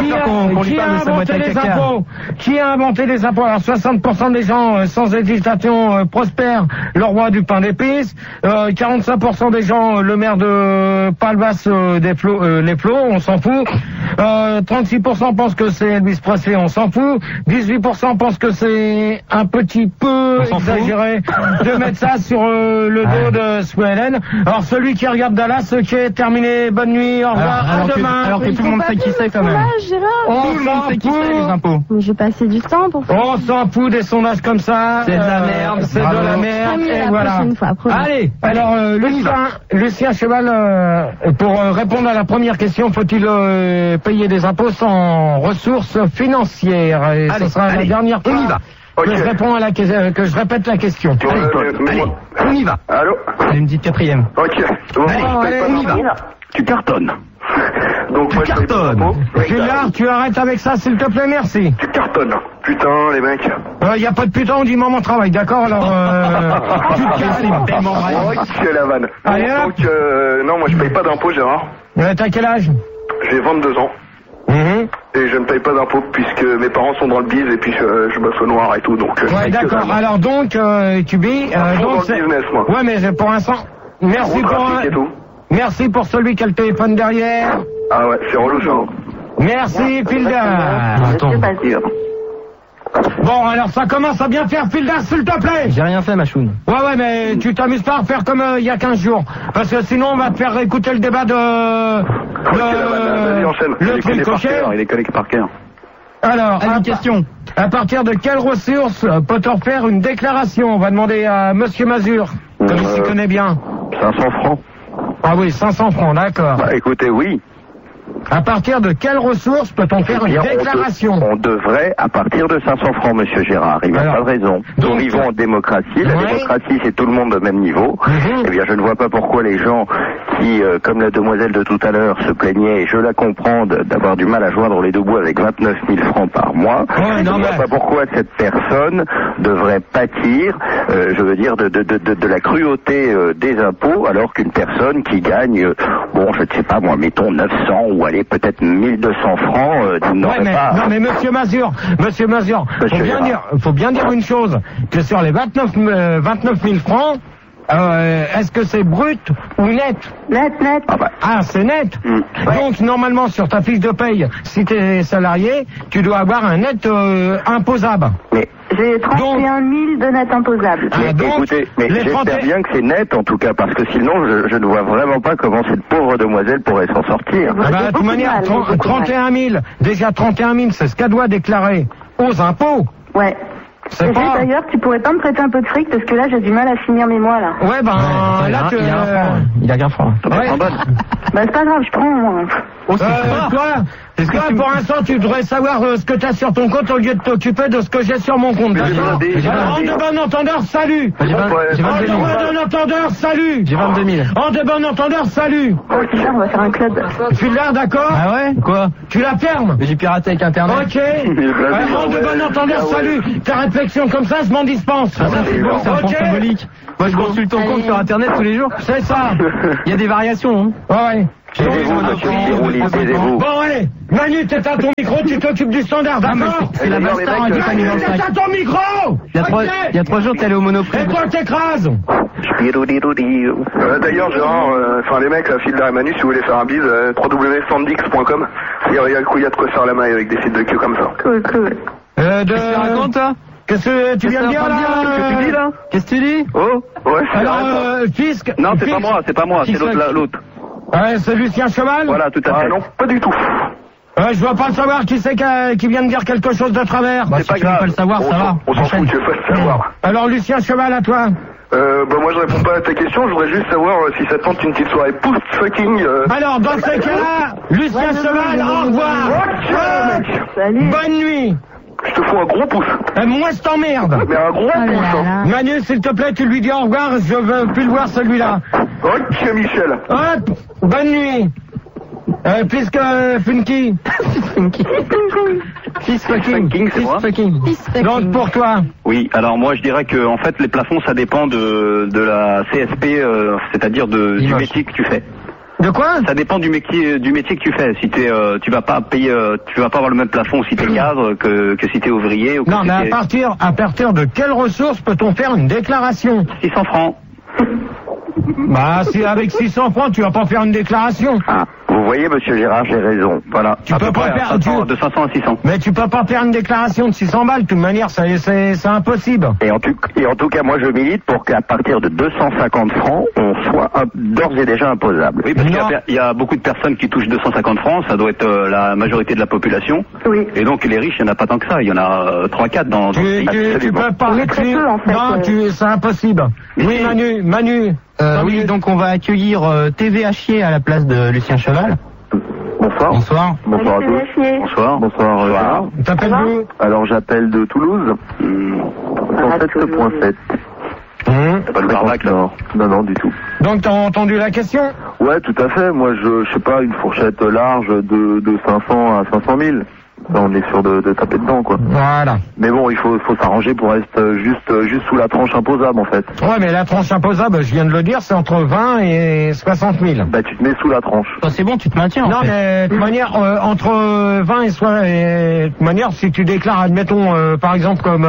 a inventé les impôts? Alors 60% des gens sans hésitation prospèrent le roi du pain d'épices. 45% des gens le maire de Palvas les Flots, on s'en fout. 36% pensent que c'est Elvis Presley, on s'en fout. 18% pensent que c'est un petit peu exagéré de mettre ça sur le dos de Swellen. Alors celui qui regarde Dallas, qui est terminé, bonne nuit, au revoir, à demain. Alors que tout le monde sait qui c'est quand même. Tout le monde sait qui c'est les impôts. J'ai passé du temps pour faire. On s'en fout des sondages comme ça. C'est de la merde. C'est de la merde. Et voilà. Allez, alors Lucien Cheval, pour répondre à la première question, faut-il payer des impôts sans ressources financières? Et ce sera la dernière fois. On y va. Que je réponds à que je répète la question. Allez, on y va. Allô? Elle me dit quatrième. Ok. Bon, allez, on y va. Tu cartonnes. Donc moi, je paye pas d'impôts. Gilard, tu arrêtes avec ça, s'il te plaît, merci. Tu cartonnes. Putain, les mecs. Y a pas de putain, on dit moment travail, d'accord? Alors, tu Ok, la vanne. Allez, hop. Donc, non, moi, je paye pas d'impôts, Gérard. T'as quel âge? J'ai 22 ans. Et je ne paye pas d'impôts puisque mes parents sont dans le biz et puis je bosse au noir et tout, donc... Ouais, d'accord. Alors donc, tu vis... donc dans le business, moi. Ouais, mais pour l'instant... Merci pour celui qui a le téléphone derrière. Ah ouais, c'est relou, ça. Merci, Fildar. Bon, alors ça commence à bien faire, Fildar, s'il te plaît. J'ai rien fait, Machoun. Ouais, mais tu t'amuses pas à faire comme il y a 15 jours. Parce que sinon, on va te faire écouter le débat Vas-y, enchaîne. le truc coché. Il est connecté par cœur. Alors, une question. À partir de quelles ressources peut-on faire une déclaration? On va demander à Monsieur Mazur, comme il s'y connaît bien. 500 francs. Ah oui, 500 francs, d'accord. Bah écoutez, oui. À partir de quelles ressources peut-on faire une déclaration? On devrait, à partir de 500 francs, monsieur Gérard. Il n'a pas de raison. Nous vivons en démocratie. La démocratie, c'est tout le monde au même niveau. Eh bien, je ne vois pas pourquoi les gens qui, comme la demoiselle de tout à l'heure, se plaignaient, et je la comprends, d'avoir du mal à joindre les deux bouts avec 29 000 francs par mois. Je ne vois pas pourquoi cette personne devrait pâtir, je veux dire, de la cruauté des impôts, alors qu'une personne qui gagne, bon, je ne sais pas moi, mettons 900 ou allez peut-être 1200 francs, n'aurait pas... Non mais Monsieur Mazur, faut bien dire une chose, que sur les 29 000 francs, est-ce que c'est brut ou net? Net. Ah, c'est net. Donc, normalement, sur ta fiche de paye, si tu es salarié, tu dois avoir un net imposable. Mais j'ai 31 000 de net imposable. Mais écoutez, mais j'espère bien que c'est net en tout cas, parce que sinon je ne vois vraiment pas comment cette pauvre demoiselle pourrait s'en sortir. De toute manière, 31 000, déjà 31 000, c'est ce qu'elle doit déclarer aux impôts. Ouais. C'est pas... D'ailleurs, tu pourrais pas me prêter un peu de fric parce que là, j'ai du mal à finir mes mois là. Ouais, là, tu... Il a bien froid. Ouais. Bah, c'est pas grave, je prends moi. Toi, pour l'instant, tu devrais savoir ce que t'as sur ton compte au lieu de t'occuper de ce que j'ai sur mon compte. D'accord. En de bon entendeur, salut. J'ai 22 000. En de bon entendeur, salut. J'ai 22 000. En de bon entendeur, salut. Oh, putain, on va faire un club. Tu l'as, d'accord? Ah ouais? Quoi? Tu la fermes? Mais j'ai piraté avec Internet. Ok. En de bon entendeur, salut. Ta réflexion comme ça, je m'en dispense. Ah, ça, c'est bon, c'est un point symbolique. Moi, je consulte ton compte sur Internet tous les jours. C'est ça. Il y a des variations, hein. Ouais. Taisez-vous. Bon, allez, Manu, t'éteins ton micro, tu t'occupes du standard, d'accord? C'est la base star, t'éteins ton micro! Il y a 3 jours, t'es allé au Monoprix. Et toi, t'écrases! D'ailleurs, Gérard, les mecs, Fildar et Manu, si vous voulez faire un bise, www.sandix.com. Il y a de quoi faire la maille avec des sites de cul comme ça. Cool. Qu'est-ce que tu racontes, toi? Qu'est-ce que tu viens de dire, là? Qu'est-ce que tu dis, là? Qu'est-ce que tu dis? Oh, ouais, c'est alors, Fisc. Non, c'est pas moi, c'est l'autre. Ouais, c'est Lucien Cheval? Voilà, tout à fait. Non, pas du tout. Je veux pas le savoir qui c'est qui vient de dire quelque chose de travers. C'est pas grave. Tu veux pas le savoir, ça va. On s'en fout, tu veux pas le savoir. Alors, Lucien Cheval, à toi. Moi je réponds pas à ta question, je voudrais juste savoir si ça tente une petite soirée post-fucking. Alors, dans ces cas-là, Lucien Cheval, au revoir. Salut. Bonne nuit. Je te fous un gros pouce. Moi, je t'emmerde. Mais un gros pouce, hein. Manu, s'il te plaît, tu lui dis au revoir, je veux plus le voir celui-là. Ok, Michel. Hop, bonne nuit. Puisque Funky. Fist fucking, c'est moi. Donc pour toi. Oui, alors moi je dirais que en fait les plafonds ça dépend de la CSP, c'est-à-dire du métier que tu fais. De quoi? Ça dépend du métier que tu fais. Si tu vas pas payer, tu vas pas avoir le même plafond si t'es cadre que si t'es ouvrier ou que non, mais à partir de quelles ressources peut-on faire une déclaration? 600 francs. Bah, si avec 600 francs, tu vas pas faire une déclaration. Ah, vous voyez, monsieur Gérard, j'ai raison. Voilà. Tu peux pas faire de 500 à 600. Mais tu peux pas faire une déclaration de 600 balles. De toute manière, c'est impossible. Et en tout cas, moi, je milite pour qu'à partir de 250 francs, on soit d'ores et déjà imposable. Oui, parce qu'il y a beaucoup de personnes qui touchent 250 francs. Ça doit être la majorité de la population. Oui. Et donc, les riches, il n'y en a pas tant que ça. Il y en a 3-4 dans tu peux parler très peu, en fait. Non, c'est impossible. Oui, Manu. Oui, donc on va accueillir TV Achier à la place de Lucien Cheval. Bonsoir. Bonsoir à tous. Bonsoir. T'appelles d'où? Alors j'appelle de Toulouse. 107.7. C'est pas le Barbac, là? Non, du tout. Donc t'as entendu la question? Ouais, tout à fait. Moi, je sais pas, une fourchette large de 500 à 500 000. Ça, on est sûr de taper dedans, quoi. Voilà. Mais bon, il faut s'arranger pour rester juste sous la tranche imposable, en fait. Ouais, mais la tranche imposable, je viens de le dire, c'est entre 20 et 60 000. Bah, tu te mets sous la tranche. C'est bon, tu te maintiens. Non, mais de toute manière, entre 20 et 60, de toute manière, si tu déclares, admettons, par exemple, comme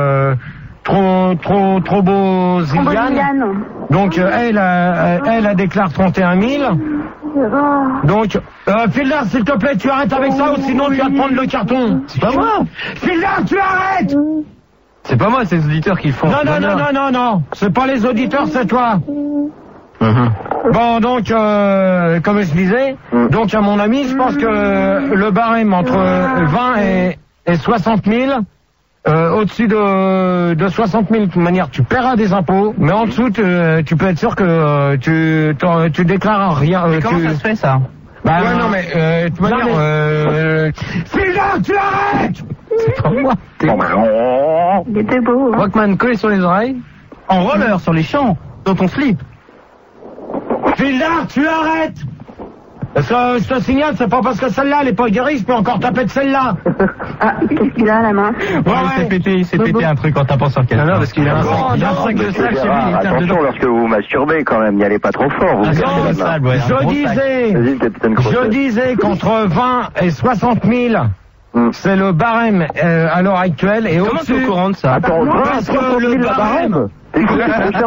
trop beau Ziliane. Donc, elle déclare 31 000. Donc, Fildar, s'il te plaît, tu arrêtes avec ça ou sinon tu vas te prendre le carton. C'est pas moi. Fildar, tu arrêtes. C'est pas moi, c'est les auditeurs qui le font. Non. C'est pas les auditeurs, c'est toi. Bon, donc, comme je disais, donc à mon avis, je pense que le barème entre 20 et 60 000, au-dessus de 60 000, de toute manière, tu paieras des impôts, mais en dessous, tu peux être sûr que tu déclares rien. Mais comment ça se fait, ça? Bah ouais, non, mais de toute manière, Fildar, tu arrêtes. C'est pas moi. Il était beau. Hein. Rockman collé sur les oreilles, en roller sur les champs, dans ton slip. Fildar, tu arrêtes. Parce que je te signale, c'est pas parce que celle-là, elle est pas guérie, je peux encore taper de celle-là. Ah, qu'est-ce qu'il a à la main? Il s'est pété un truc en tapant sur quelqu'un. Non, parce qu'il a un sac de sac chez lui. Attention, lorsque vous masturbez, quand même, n'y allez pas trop fort. Je disais qu'entre 20 et 60 000, c'est le barème à l'heure actuelle. Et comment tu es au courant de ça? Attends, 20 parce que le barème, Oh,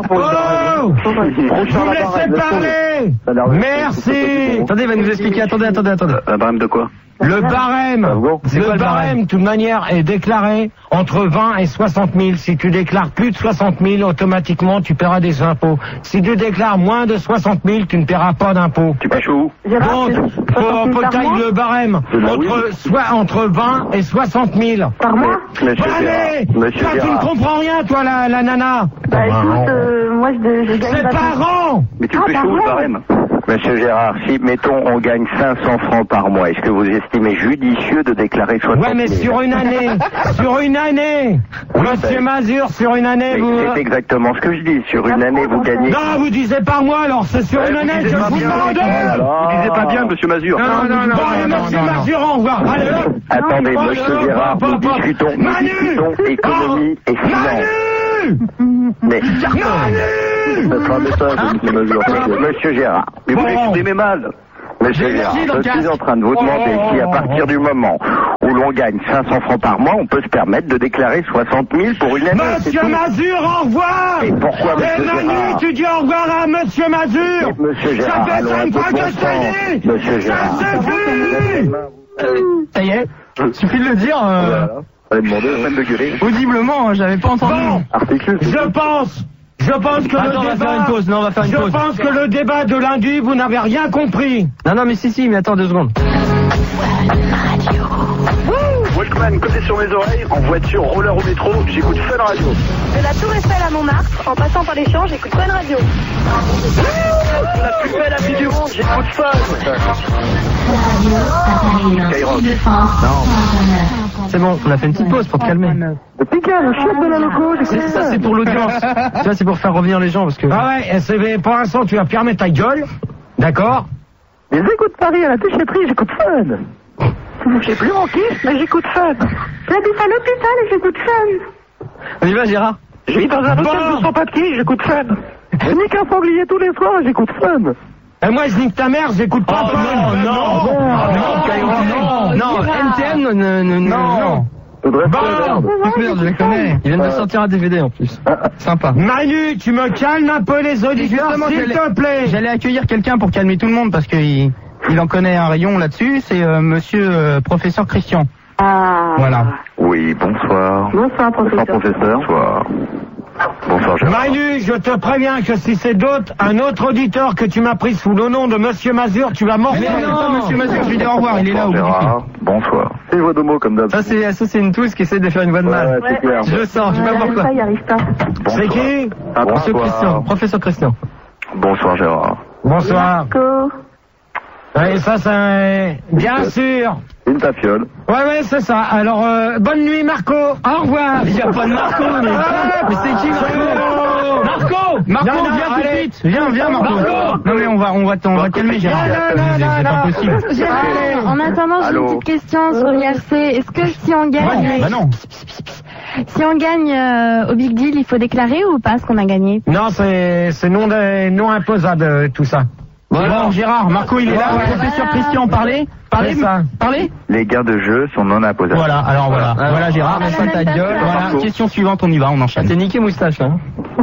vous me laissez parler. Merci. Attendez, il va nous expliquer. Attendez. Un barème de quoi? Le barème, de toute manière, est déclaré entre 20 et 60 000. Si tu déclares plus de 60 000, automatiquement, tu paieras des impôts. Si tu déclares moins de 60 000, tu ne paieras pas d'impôts. Tu pêches où? Donc, faut tailler le barème entre 20 et 60 000. Par mois? Allez, toi, tu ne comprends rien, toi, la nana. Bah écoute, moi je gagne... C'est par an. Mais tu pêches où le barème? Monsieur Gérard, si, mettons, on gagne 500 francs par mois, est-ce que vous estimez judicieux de déclarer 60 000? Ouais, mais sur une année, Monsieur Mazur, sur une année, vous... C'est exactement ce que je dis, sur une année, vous gagnez... Non, vous disiez par mois, alors c'est sur une année, je vous demande. Vous disiez pas bien, monsieur Mazur. Non. Allez, monsieur Mazur, au revoir. Allez, hop. Attendez, monsieur Gérard, nous discutons économie et finance. Mais... Monsieur Gérard. Mais vous l'exprimez mal. Monsieur Gérard, je suis en train de vous demander si à partir du moment où l'on gagne 500 francs par mois, on peut se permettre de déclarer 60 000 pour une année. Monsieur Mazur, au revoir. Et pourquoi, monsieur Manu, Gérard? tu dis au revoir à monsieur Mazur. Monsieur Gérard, ça fait 5 fois que je te dis. Monsieur Gérard. Ça suffit. Ça y est, suffit de le dire. Allez demander la peine de gueuler. Audiblement, j'avais pas entendu. Bon, Article. je pense que Attends, le débat... on va faire une pause. Non, on va faire une pause. Je pense que le débat de lundi, vous n'avez rien compris. Non, mais si, mais attends 2 secondes. Walkman côté sur mes oreilles, en voiture, roller au métro, j'écoute Fun Radio. De la Tour Eiffel à Montmartre, en passant par les champs, j'écoute Fun Radio. La plus belle appli du monde, j'écoute Fun. C'est bon, on a fait une petite pause pour te calmer. Ça, c'est pour l'audience. Tu vois, c'est pour faire revenir les gens parce que... Ah ouais, c'est pour l'instant, tu vas fermer ta gueule. D'accord? Mais j'écoute Paris à la déchetterie, j'écoute Fun. J'ai plus mon kiff, mais j'écoute Fun. J'habite à l'hôpital et j'écoute Fun. On y va, Gérard? Je vis dans un hôtel de 100 pas de quilles, j'écoute Fun. Je nique un sanglier tous les soirs, j'écoute Fun. Et moi, je nique ta mère, j'écoute pas Fun. Non, NTM, non. Bon, je les connais. Ils viennent de sortir un DVD en plus. Sympa. Manu, tu me calmes un peu les auditeurs, s'il te plaît. J'allais accueillir quelqu'un pour calmer tout le monde parce qu'il en connaît un rayon là-dessus. C'est monsieur professeur Christian. Ah. Voilà. Oui, bonsoir. Bonsoir, professeur. Bonsoir. Bonsoir, Gérard. Manu, je te préviens que si c'est un autre auditeur que tu m'as pris sous le nom de monsieur Mazur, tu vas morfler. Non, monsieur Mazur, je lui dis au revoir, il est là au bout du fil. Bonsoir. C'est une voix de mots comme d'hab. Ça, c'est une touche qui essaie de faire une voix de mal. Ouais, c'est clair. Je le sens, je sais pas pourquoi. Il arrive pas. C'est qui? Monsieur Christian, professeur Christian. Bonsoir, Gérard. Bonsoir. Oui, ça c'est... Bien sûr. Une tafiole. Ouais, c'est ça. Alors, bonne nuit, Marco. Au revoir. Il n'y a pas de Marco, mais c'est qui, Marco? Marco, viens tout de suite. Viens, Marco. Non, mais on va calmer, Gérard. C'est pas possible. En attendant, j'ai une petite question sur l'IRC. Est-ce que si on gagne... Bah non. Si on gagne au Big Deal, il faut déclarer ou pas ce qu'on a gagné? Non, c'est non imposable, tout ça. Bon, Gérard, Marco, il est là. Professeur Christian, parlez. Parlez. Les gains de jeu sont non imposables. Voilà, alors voilà. Voilà, Gérard, laisse ta gueule. Voilà, question suivante, on y va, on enchaîne. T'es niqué moustache, là.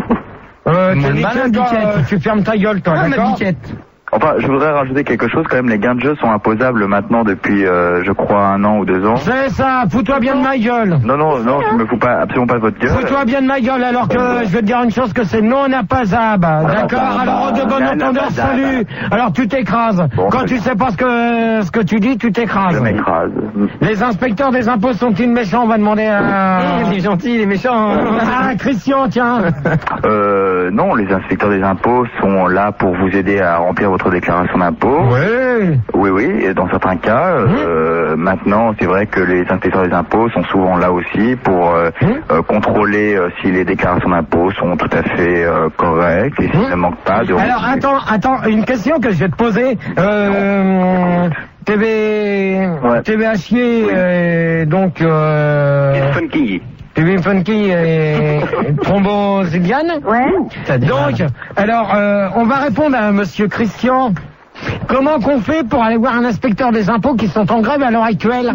Tu fermes ta gueule, toi, d'accord? Enfin, je voudrais rajouter quelque chose quand même. Les gains de jeu sont imposables maintenant depuis, je crois, 1 an ou 2 ans. C'est ça. Fous-toi bien de ma gueule. Non, tu me fous pas absolument pas de votre gueule. Fous-toi bien de ma gueule, alors que je vais te dire une chose, que c'est non imposable. D'accord? Alors, de bon entendeur, salut. Alors, tu t'écrases. Quand tu sais pas ce que tu dis, tu t'écrases. Je m'écrase. Les inspecteurs des impôts sont-ils méchants? On va demander à... Il est gentil, il est méchant. Ah, Christian, tiens. Non, les inspecteurs des impôts sont là pour vous aider à remplir votre déclaration d'impôt. Oui, et dans certains cas, maintenant, c'est vrai que les inspecteurs des impôts sont souvent là aussi pour contrôler si les déclarations d'impôt sont tout à fait correctes et s'il ne manque pas de... Alors, attends, une question que je vais te poser. TVHI, donc... Funky. TV Funky et Thrombosidiane. Ouais. Donc, alors, on va répondre à monsieur Christian. Comment qu'on fait pour aller voir un inspecteur des impôts qui sont en grève à l'heure actuelle?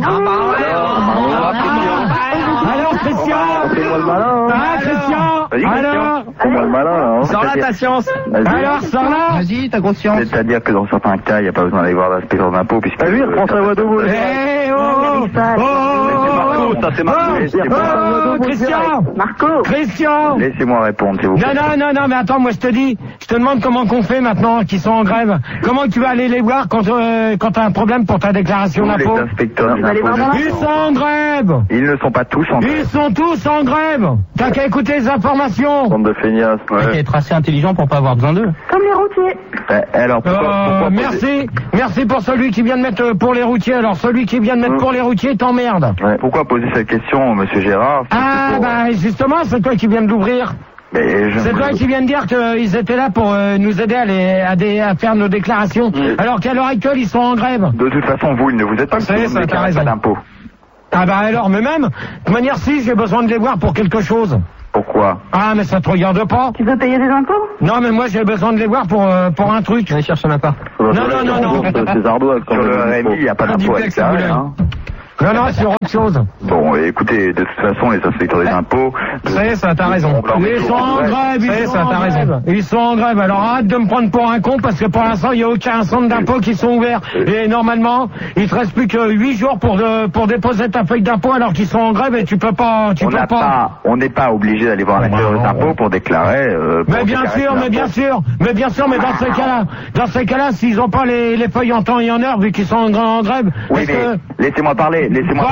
Alors, Christian? Fais-moi le malin. Ah, Christian? Alors? Fais-moi le malin. Sors là ta science. Alors, sors là. Vas-y, ta conscience. C'est-à-dire que dans certains cas, il n'y a pas besoin d'aller voir l'inspecteur d'impôts puisque... lui, il prend sa voix de boule. Eh, oh! Ça c'est Marco. Christian! Marco! Christian! Laissez-moi répondre, s'il vous plaît. Non, mais attends, moi je te demande comment qu'on fait maintenant, qu'ils sont en grève. Comment tu vas aller les voir quand t'as un problème pour ta déclaration d'impôt? Les inspecteurs des impôts. Ils sont en grève! Ils ne sont pas tous en grève. Ils sont tous en grève! T'as qu'à écouter les informations! Bande de feignasses. T'as qu'à être assez intelligent pour pas avoir besoin d'eux. Comme les routiers. Alors, pourquoi Merci pour celui qui vient de mettre pour les routiers. Alors celui qui vient de mettre pour les routiers t'emmerde. Pourquoi poser cette question, monsieur Gérard? Justement, c'est toi qui viens de l'ouvrir. C'est toi qui viens de dire qu'ils étaient là pour nous aider à faire nos déclarations, alors qu'à l'heure actuelle, ils sont en grève. De toute façon, vous, ils ne vous êtes pas déclaré d'impôt. Alors, mais même, de toute manière, si, j'ai besoin de les voir pour quelque chose. Pourquoi? Ah, mais ça te regarde pas. Tu veux payer des impôts? Non, mais moi, j'ai besoin de les voir pour un truc. Allez chercher un appart. Non. C'est ardoise. Sur le RMI, il n'y a pas d'impôt avec ça. Non, c'est autre chose. Bon, écoutez, de toute façon, les inspecteurs des impôts... Ça, t'as raison. Ils sont en grève, Ils sont en grève. Alors arrête de me prendre pour un con, parce que pour l'instant, il n'y a aucun centre d'impôt qui sont ouverts. Et normalement, il te reste plus que 8 jours pour déposer ta feuille d'impôt, alors qu'ils sont en grève et tu peux pas... On n'est pas obligé d'aller voir l'inspecteur des impôts pour déclarer... Mais bien sûr, mais dans ces cas-là, s'ils n'ont pas les feuilles en temps et en heure, vu qu'ils sont en grève... Oui, mais laissez-moi parler.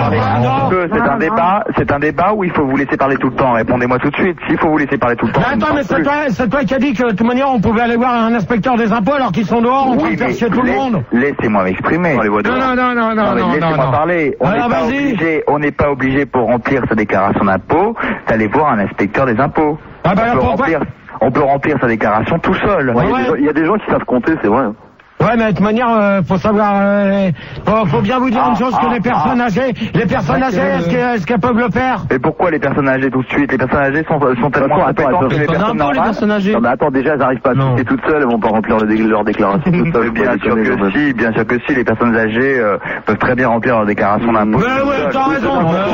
C'est un débat où il faut vous laisser parler tout le temps. Répondez-moi tout de suite. S'il faut vous laisser parler tout le temps. Mais attends, mais c'est toi qui as dit que de toute manière on pouvait aller voir un inspecteur des impôts alors qu'ils sont dehors en train de faire chier tout le monde. Laissez-moi m'exprimer. Non. Laissez-moi parler. On n'est pas obligé pour remplir sa déclaration d'impôt d'aller voir un inspecteur des impôts. On peut remplir sa déclaration tout seul. Il y a des gens qui savent compter, c'est vrai. Ouais, mais de toute manière, faut savoir, faut bien vous dire une chose, que les personnes âgées, est-ce qu'elles peuvent le faire? Et pourquoi les personnes âgées tout de suite? Les personnes âgées sont tellement compétentes que les personnes normales. Les personnes âgées. Non, mais attends, déjà, elles n'arrivent pas à citer toutes seules, elles vont pas remplir leur déclaration toutes seules. Bien sûr que si, les personnes âgées peuvent très bien remplir leur déclaration d'impôt. Mais ouais, t'as raison.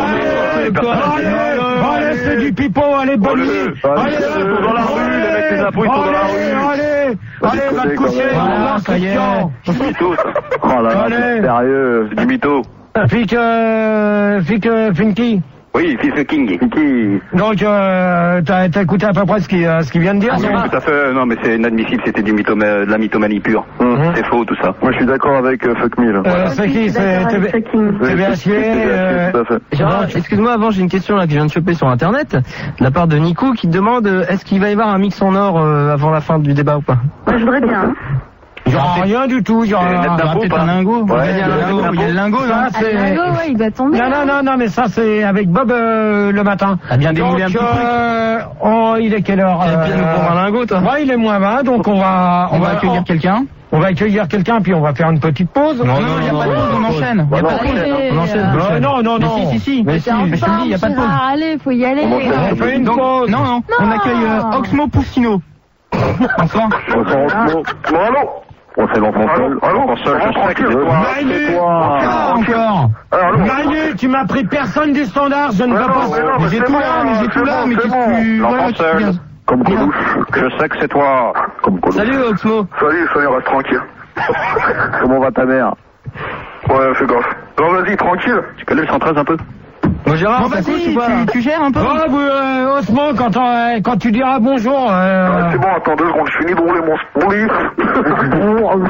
Allez, c'est du pipeau, allez, bonne nuit. Allez, dans la rue, les mecs des impôts, ils sont dans la rue. Allez, va te coucher. Voilà, ça y est. C'est du mytho, ça. Oh là là, c'est sérieux, c'est du mytho. Finky. Oui, Fils King. Donc, t'as écouté à peu près ce qu'il vient de dire? Oui, tout à fait. Non, mais c'est inadmissible, c'était de la mythomanie pure. C'est faux, tout ça. Moi, je suis d'accord avec Fuck Me, là. C'est qui? C'est TBHV. Gérard, excuse-moi, avant, j'ai une question là que je viens de choper sur Internet, de la part de Nico, qui te demande est-ce qu'il va y avoir un mix en or avant la fin du débat ou pas? Je voudrais bien. Il n'y aura rien du tout, il y aura peut-être un lingot. Il y a le lingot, là. Ouais, il doit tomber. Non, mais ça c'est avec Bob le matin. T'as bien démoulé un petit truc. Il est quelle heure? T'as bien nous prendre un lingot, toi. Ouais, il est moins 20, donc on va accueillir quelqu'un. On va accueillir quelqu'un, puis on va faire une petite pause. Non, il n'y a pas de pause, on enchaîne. Il n'y a pas de pause. On enchaîne. Non. Si. Mais je te dis, il n'y a pas de pause. Allez, faut y aller. On fait une pause. Non. On accueille Oxmo Poussino. Bonsoir. Allô? On fait l'enfant seul. Allô, je sais que c'est toi. Encore. Manu, tu m'as pris personne du standard, je ne veux pas. J'ai tout là, mais qu'est-ce que tu... L'enfant seul. Comme Coluche. Je sais que c'est toi. Comme Coluche. Salut Oxmo. Salut, reste tranquille. Comment va ta mère? Ouais, fais gaffe. Non, vas-y, tranquille. Tu connais le 113 un peu? Bon, Gérard, tu gères un peu? Osman, quand tu diras bonjour... C'est bon, attends 2 secondes, je finis de rouler mon livre.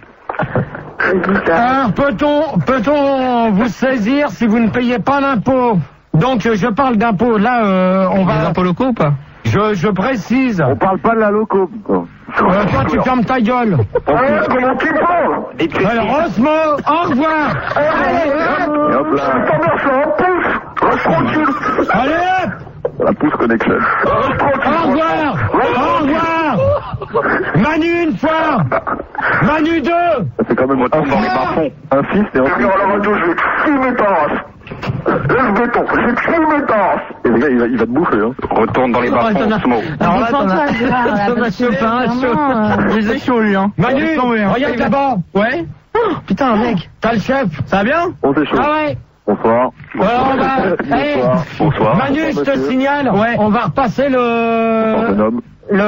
Alors, peut-on vous saisir si vous ne payez pas d'impôts? Donc, je parle d'impôts. Là, on va... Des impôts locaux ou pas? Je précise. On parle pas de la loco. Toi, tu fermes ta gueule. Comment tu parles? Alors, Osmo, au revoir. Et hop là. Ta mère, c'est un pouce. Reste tranquille. Allez, La pouce connection. Reste tranquille. au revoir. Manu une fois. Manu 2. C'est quand même Retourne dans les bas-fonds. un fils, et Je vais dire à la radio, je vais te filmer ta race. Lève béton, je vais te filmer ta race. Et le gars, il va te bouffer, hein. Retourne dans les bas-fonds, Smo. Alors là, t'en Défends-toi, as... Gérard, là, T'en as parce que chopé un, vraiment, Je les ai chauds, lui, hein. Manu, Laisse tomber, hein. regarde là-bas. Ouais. Oh, putain, mec. T'as le chef. Ça va bien? On t'est chaud. Ah ouais. Bonsoir. Alors on va. Hey, Bonsoir. Manu, je te signale. Ouais. On va repasser Bonhomme.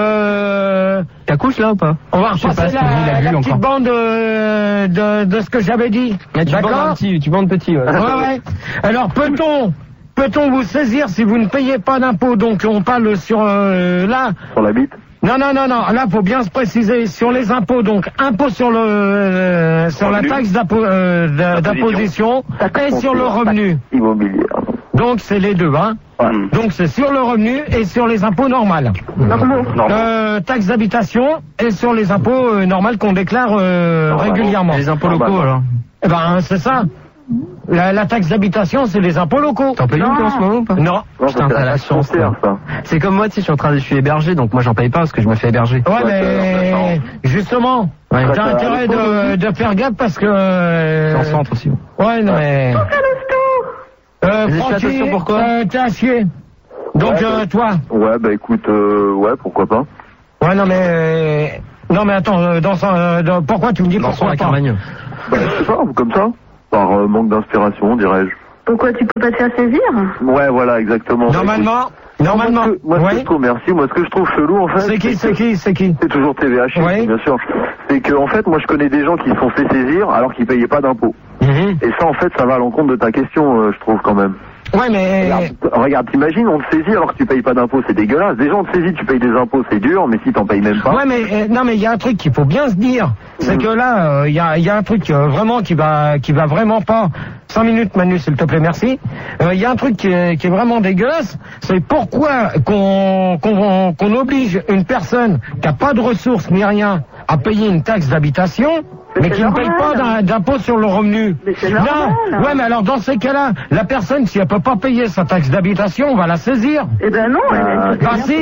T'as couche là ou pas? On va Je sais pas repasser si il a vu la petite encore. bande de ce que j'avais dit. D'accord. Tu bandes petit, ouais. Ouais. Alors peut-on vous saisir si vous ne payez pas d'impôts? Donc on parle sur là. Sur la bite. Non. Là, faut bien se préciser sur les impôts. Donc impôt sur le sur la taxe d'imposition et sur le revenu. Immobilier. Donc c'est les deux, hein. Ouais. Donc c'est sur le revenu et sur les impôts normaux. Taxe d'habitation et sur les impôts normaux qu'on déclare régulièrement. Les impôts locaux, alors. Eh ben c'est ça. La taxe d'habitation, c'est les impôts locaux. T'en payes une en ce moment ou pas? Non. Putain, t'as la chance, toi. ça. C'est comme moi, tu sais, je suis hébergé, donc moi j'en paye pas parce que je me fais héberger. Ouais, mais justement, Ouais. j'ai intérêt de faire gaffe parce que. C'est en centre aussi. Ouais, non mais. Les Francky, exploitations, pourquoi t'es à chier. Donc toi. Ouais, bah écoute, ouais, pourquoi pas. Ouais, non mais attends, pourquoi tu me dis Dans son pourquoi la pas? Carmagne. Bah, je sais pas, comme ça. Par manque d'inspiration, dirais-je. Pourquoi tu peux pas te faire saisir? Ouais, voilà, exactement. Normalement. Moi, ce que je trouve, merci. Moi, ce que je trouve chelou, en fait. C'est qui? C'est toujours TVH, Oui. bien sûr. C'est que, en fait, moi, je connais des gens qui se sont fait saisir alors qu'ils payaient pas d'impôts. Et ça, en fait, ça va à l'encontre de ta question, je trouve, quand même. Ouais, mais. Regarde, t'imagines, on te saisit alors que tu payes pas d'impôts, c'est dégueulasse. Déjà, on te saisit, tu payes des impôts, c'est dur, mais si t'en payes même pas. Ouais, mais non, mais il y a un truc qu'il faut bien se dire, c'est que là, il y a un truc vraiment qui va vraiment pas. 5 minutes, Manu, s'il te plaît, merci. Il y a un truc qui est vraiment dégueulasse, c'est pourquoi qu'on oblige une personne qui a pas de ressources ni rien à payer une taxe d'habitation, mais qui ne paye pas d'impôt sur le revenu. Non, ouais, mais alors dans ces cas-là, la personne, si elle peut pas payer sa taxe d'habitation, on va la saisir. Eh ben non, elle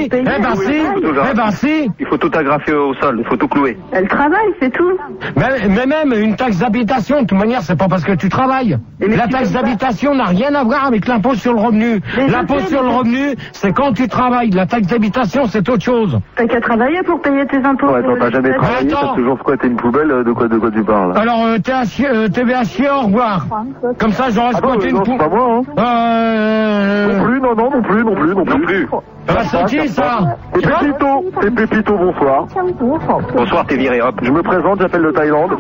si. Il faut tout agrafer au sol, il faut tout clouer. Elle travaille, c'est tout. Mais même une taxe d'habitation, de toute manière, c'est pas parce que tu travailles. La taxe d'habitation n'a rien à voir avec l'impôt sur le revenu. L'impôt sur le revenu, c'est quand tu travailles. La taxe d'habitation, c'est autre chose. T'as qu'à travailler pour payer tes impôts. Ouais, attends, t'as jamais travaillé, t'as toujours squatté une poubelle, de quoi tu parles? Alors, TVH, au revoir. Comme ça, j'aurais squatté une poubelle. C'est pas moi, hein. Non plus, non plus. C'est qui, ça? C'est Pépito, bonsoir. Bonsoir, t'es viré, hop. Je me présente, j'appelle le Thaïlande.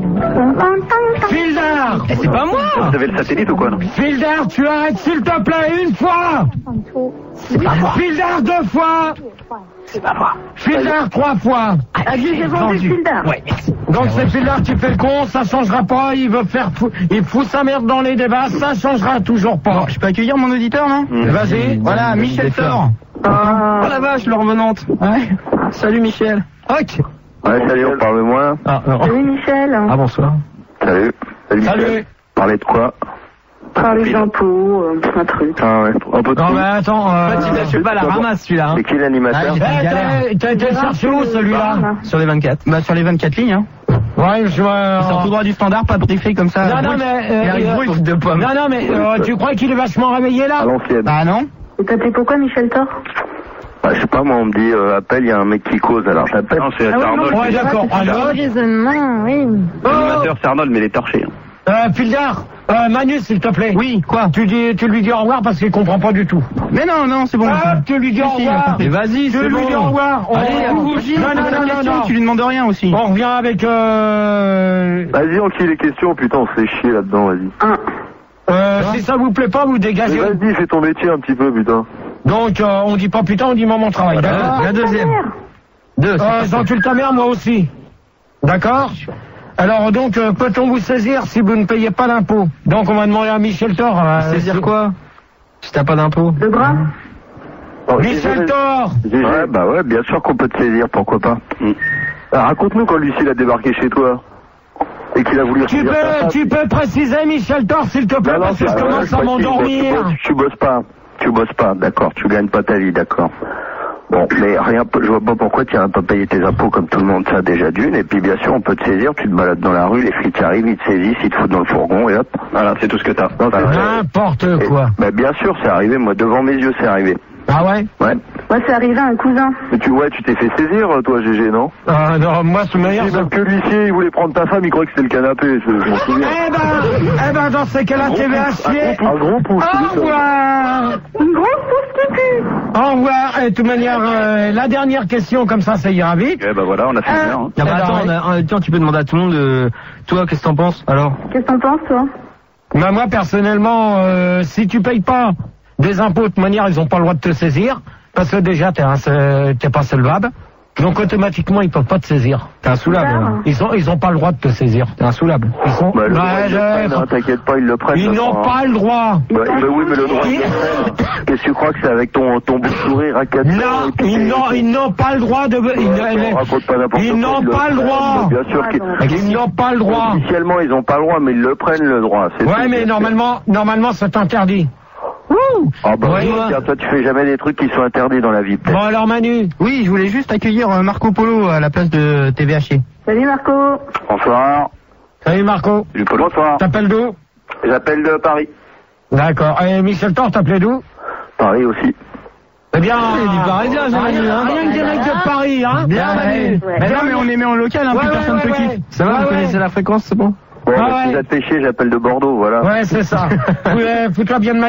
Fildar! C'est pas moi! Vous avez le satellite ou quoi, non? Fildar, tu arrêtes, s'il te plaît, une fois! C'est pas moi! Fildar, 2 fois! C'est pas moi! Fildar, 3 fois! Ah, je lui ai vendu Fildar. Ouais, merci. Donc c'est Fildar qui fait le con, ça changera pas, il fout sa merde dans les débats, ça changera toujours pas. Bon, je peux accueillir mon auditeur, non? Vas-y. Voilà, Michel Thor. Oh la vache, le revenante. Ouais. Salut Michel. Ok. Ouais, salut, on parle moins. Ah, non. Salut Michel. Ah, bonsoir. Salut. Salut. Parler de quoi? Parler d'impôts, un truc. Ah ouais, un peu de Non tout. mais attends, Je sais pas, la ramasse celui-là. Hein. C'est qui l'animateur? t'as été cherché où celui-là? Sur les 24. Bah, sur les 24 lignes, hein. Ouais, je vois. Il sort tout droit du standard, pas briefé comme ça. Non, mais. Il arrive brut de pommes. Non, mais tu crois qu'il est vachement réveillé là? À l'ancienne. Ah non? Et t'appelais pourquoi Michel Thor? Bah, je sais pas, moi, on me dit, appelle, il y a un mec qui cause, alors j'appelle. Non, c'est Arnold. Ouais, d'accord. Alors. Raisonnement, oui. L'animateur, c'est Arnold, mais il est torché. Fildar, Manu, s'il te plaît. Oui, quoi? Tu lui dis au revoir parce qu'il comprend pas du tout. Mais non, c'est bon. Tu lui dis au revoir. Mais vas-y, c'est bon. Tu lui dis au revoir. Non, tu lui demandes rien aussi. On revient avec. Vas-y, enquille les questions, putain, on se fait chier là-dedans, vas-y. Si ça vous plaît pas, vous dégagez. Mais vas-y, fais ton métier un petit peu, putain. Donc, on dit pas putain, on dit maman travail. D'accord. La deuxième. Deux. J'encule ta mère, moi aussi. D'accord. Alors donc, peut-on vous saisir si vous ne payez pas d'impôt? Donc on va demander à Michel Thor. Saisir quoi? Si t'as pas d'impôt. Le bras? Michel Thor. Ouais, bah ouais, bien sûr qu'on peut te saisir, pourquoi pas. Alors, raconte-nous quand Lucille a débarqué chez toi. Et qu'il a voulu retirer ta femme. Tu peux préciser, Michel Thor, s'il te plaît, parce que je commence à m'endormir. Tu bosses pas, d'accord, tu gagnes pas ta vie, d'accord. Bon, mais rien, je vois pas pourquoi tu n'iras pas payer tes impôts comme tout le monde, ça déjà d'une. Et puis bien sûr, on peut te saisir, tu te balades dans la rue, les flics arrivent, ils te saisissent, ils te foutent dans le fourgon et hop. Voilà, c'est tout ce que t'as. N'importe quoi. Mais bien sûr, c'est arrivé, moi devant mes yeux, c'est arrivé. Ah ouais? Ouais. Moi, c'est arrivé à un cousin. Mais tu t'es fait saisir, toi, GG, non? Ah non, moi, ce meilleur. Même que l'huissier, il voulait prendre ta femme, il croyait que c'était le canapé, je m'en souviens. Eh ben, dans ces cas-là, tu vas chier. Un gros pouce. Au revoir. Une grosse pousse qui pue. Au revoir. Et de toute manière, la dernière question, comme ça ira vite. Eh ben voilà, on a fait bien. Ah bah attends, tu peux demander à tout le monde, toi, qu'est-ce que t'en penses, alors? Qu'est-ce que t'en penses, toi? Bah, moi, personnellement, si tu payes pas des impôts, de toute manière, ils ont pas le droit de te saisir. Parce que déjà, t'es pas solvable. Donc, automatiquement, ils peuvent pas te saisir. T'es insoulable. Ils ont pas le droit de te saisir. T'es insoulable. Ils sont, bah, t'inquiète pas, ils le prennent. Ils n'ont pas le droit. Bah, oui, mais le droit, ils le prennent. Qu'est-ce que tu crois que c'est avec ton beau sourire à 4 ans? Non, ils n'ont pas le droit de, ils n'ont pas le droit. Bien sûr qu'ils n'ont pas le droit. Officiellement, ils ont pas le droit, mais ils le prennent le droit. Ouais, mais normalement, c'est interdit. Ah bah oui, tiens, toi tu fais jamais des trucs qui sont interdits dans la vie. Bon alors Manu. Oui, je voulais juste accueillir Marco Polo à la place de TVH. Salut Marco. Bonsoir. Salut Marco. Salut Polo. Bonsoir. T'appelles d'où? J'appelle de Paris. D'accord. Et Michel Thor, t'appelais d'où? Paris aussi. Eh bien, il est parisien, rien que direct de Paris, hein. Bien Manu. Mais non, mais on les met en local, hein, plus personne ne te quitte. Ça va, vous connaissez la fréquence, c'est bon? Bon, si vous êtes pêché, j'appelle de Bordeaux, voilà. Ouais, c'est ça. Fous-toi bien de ma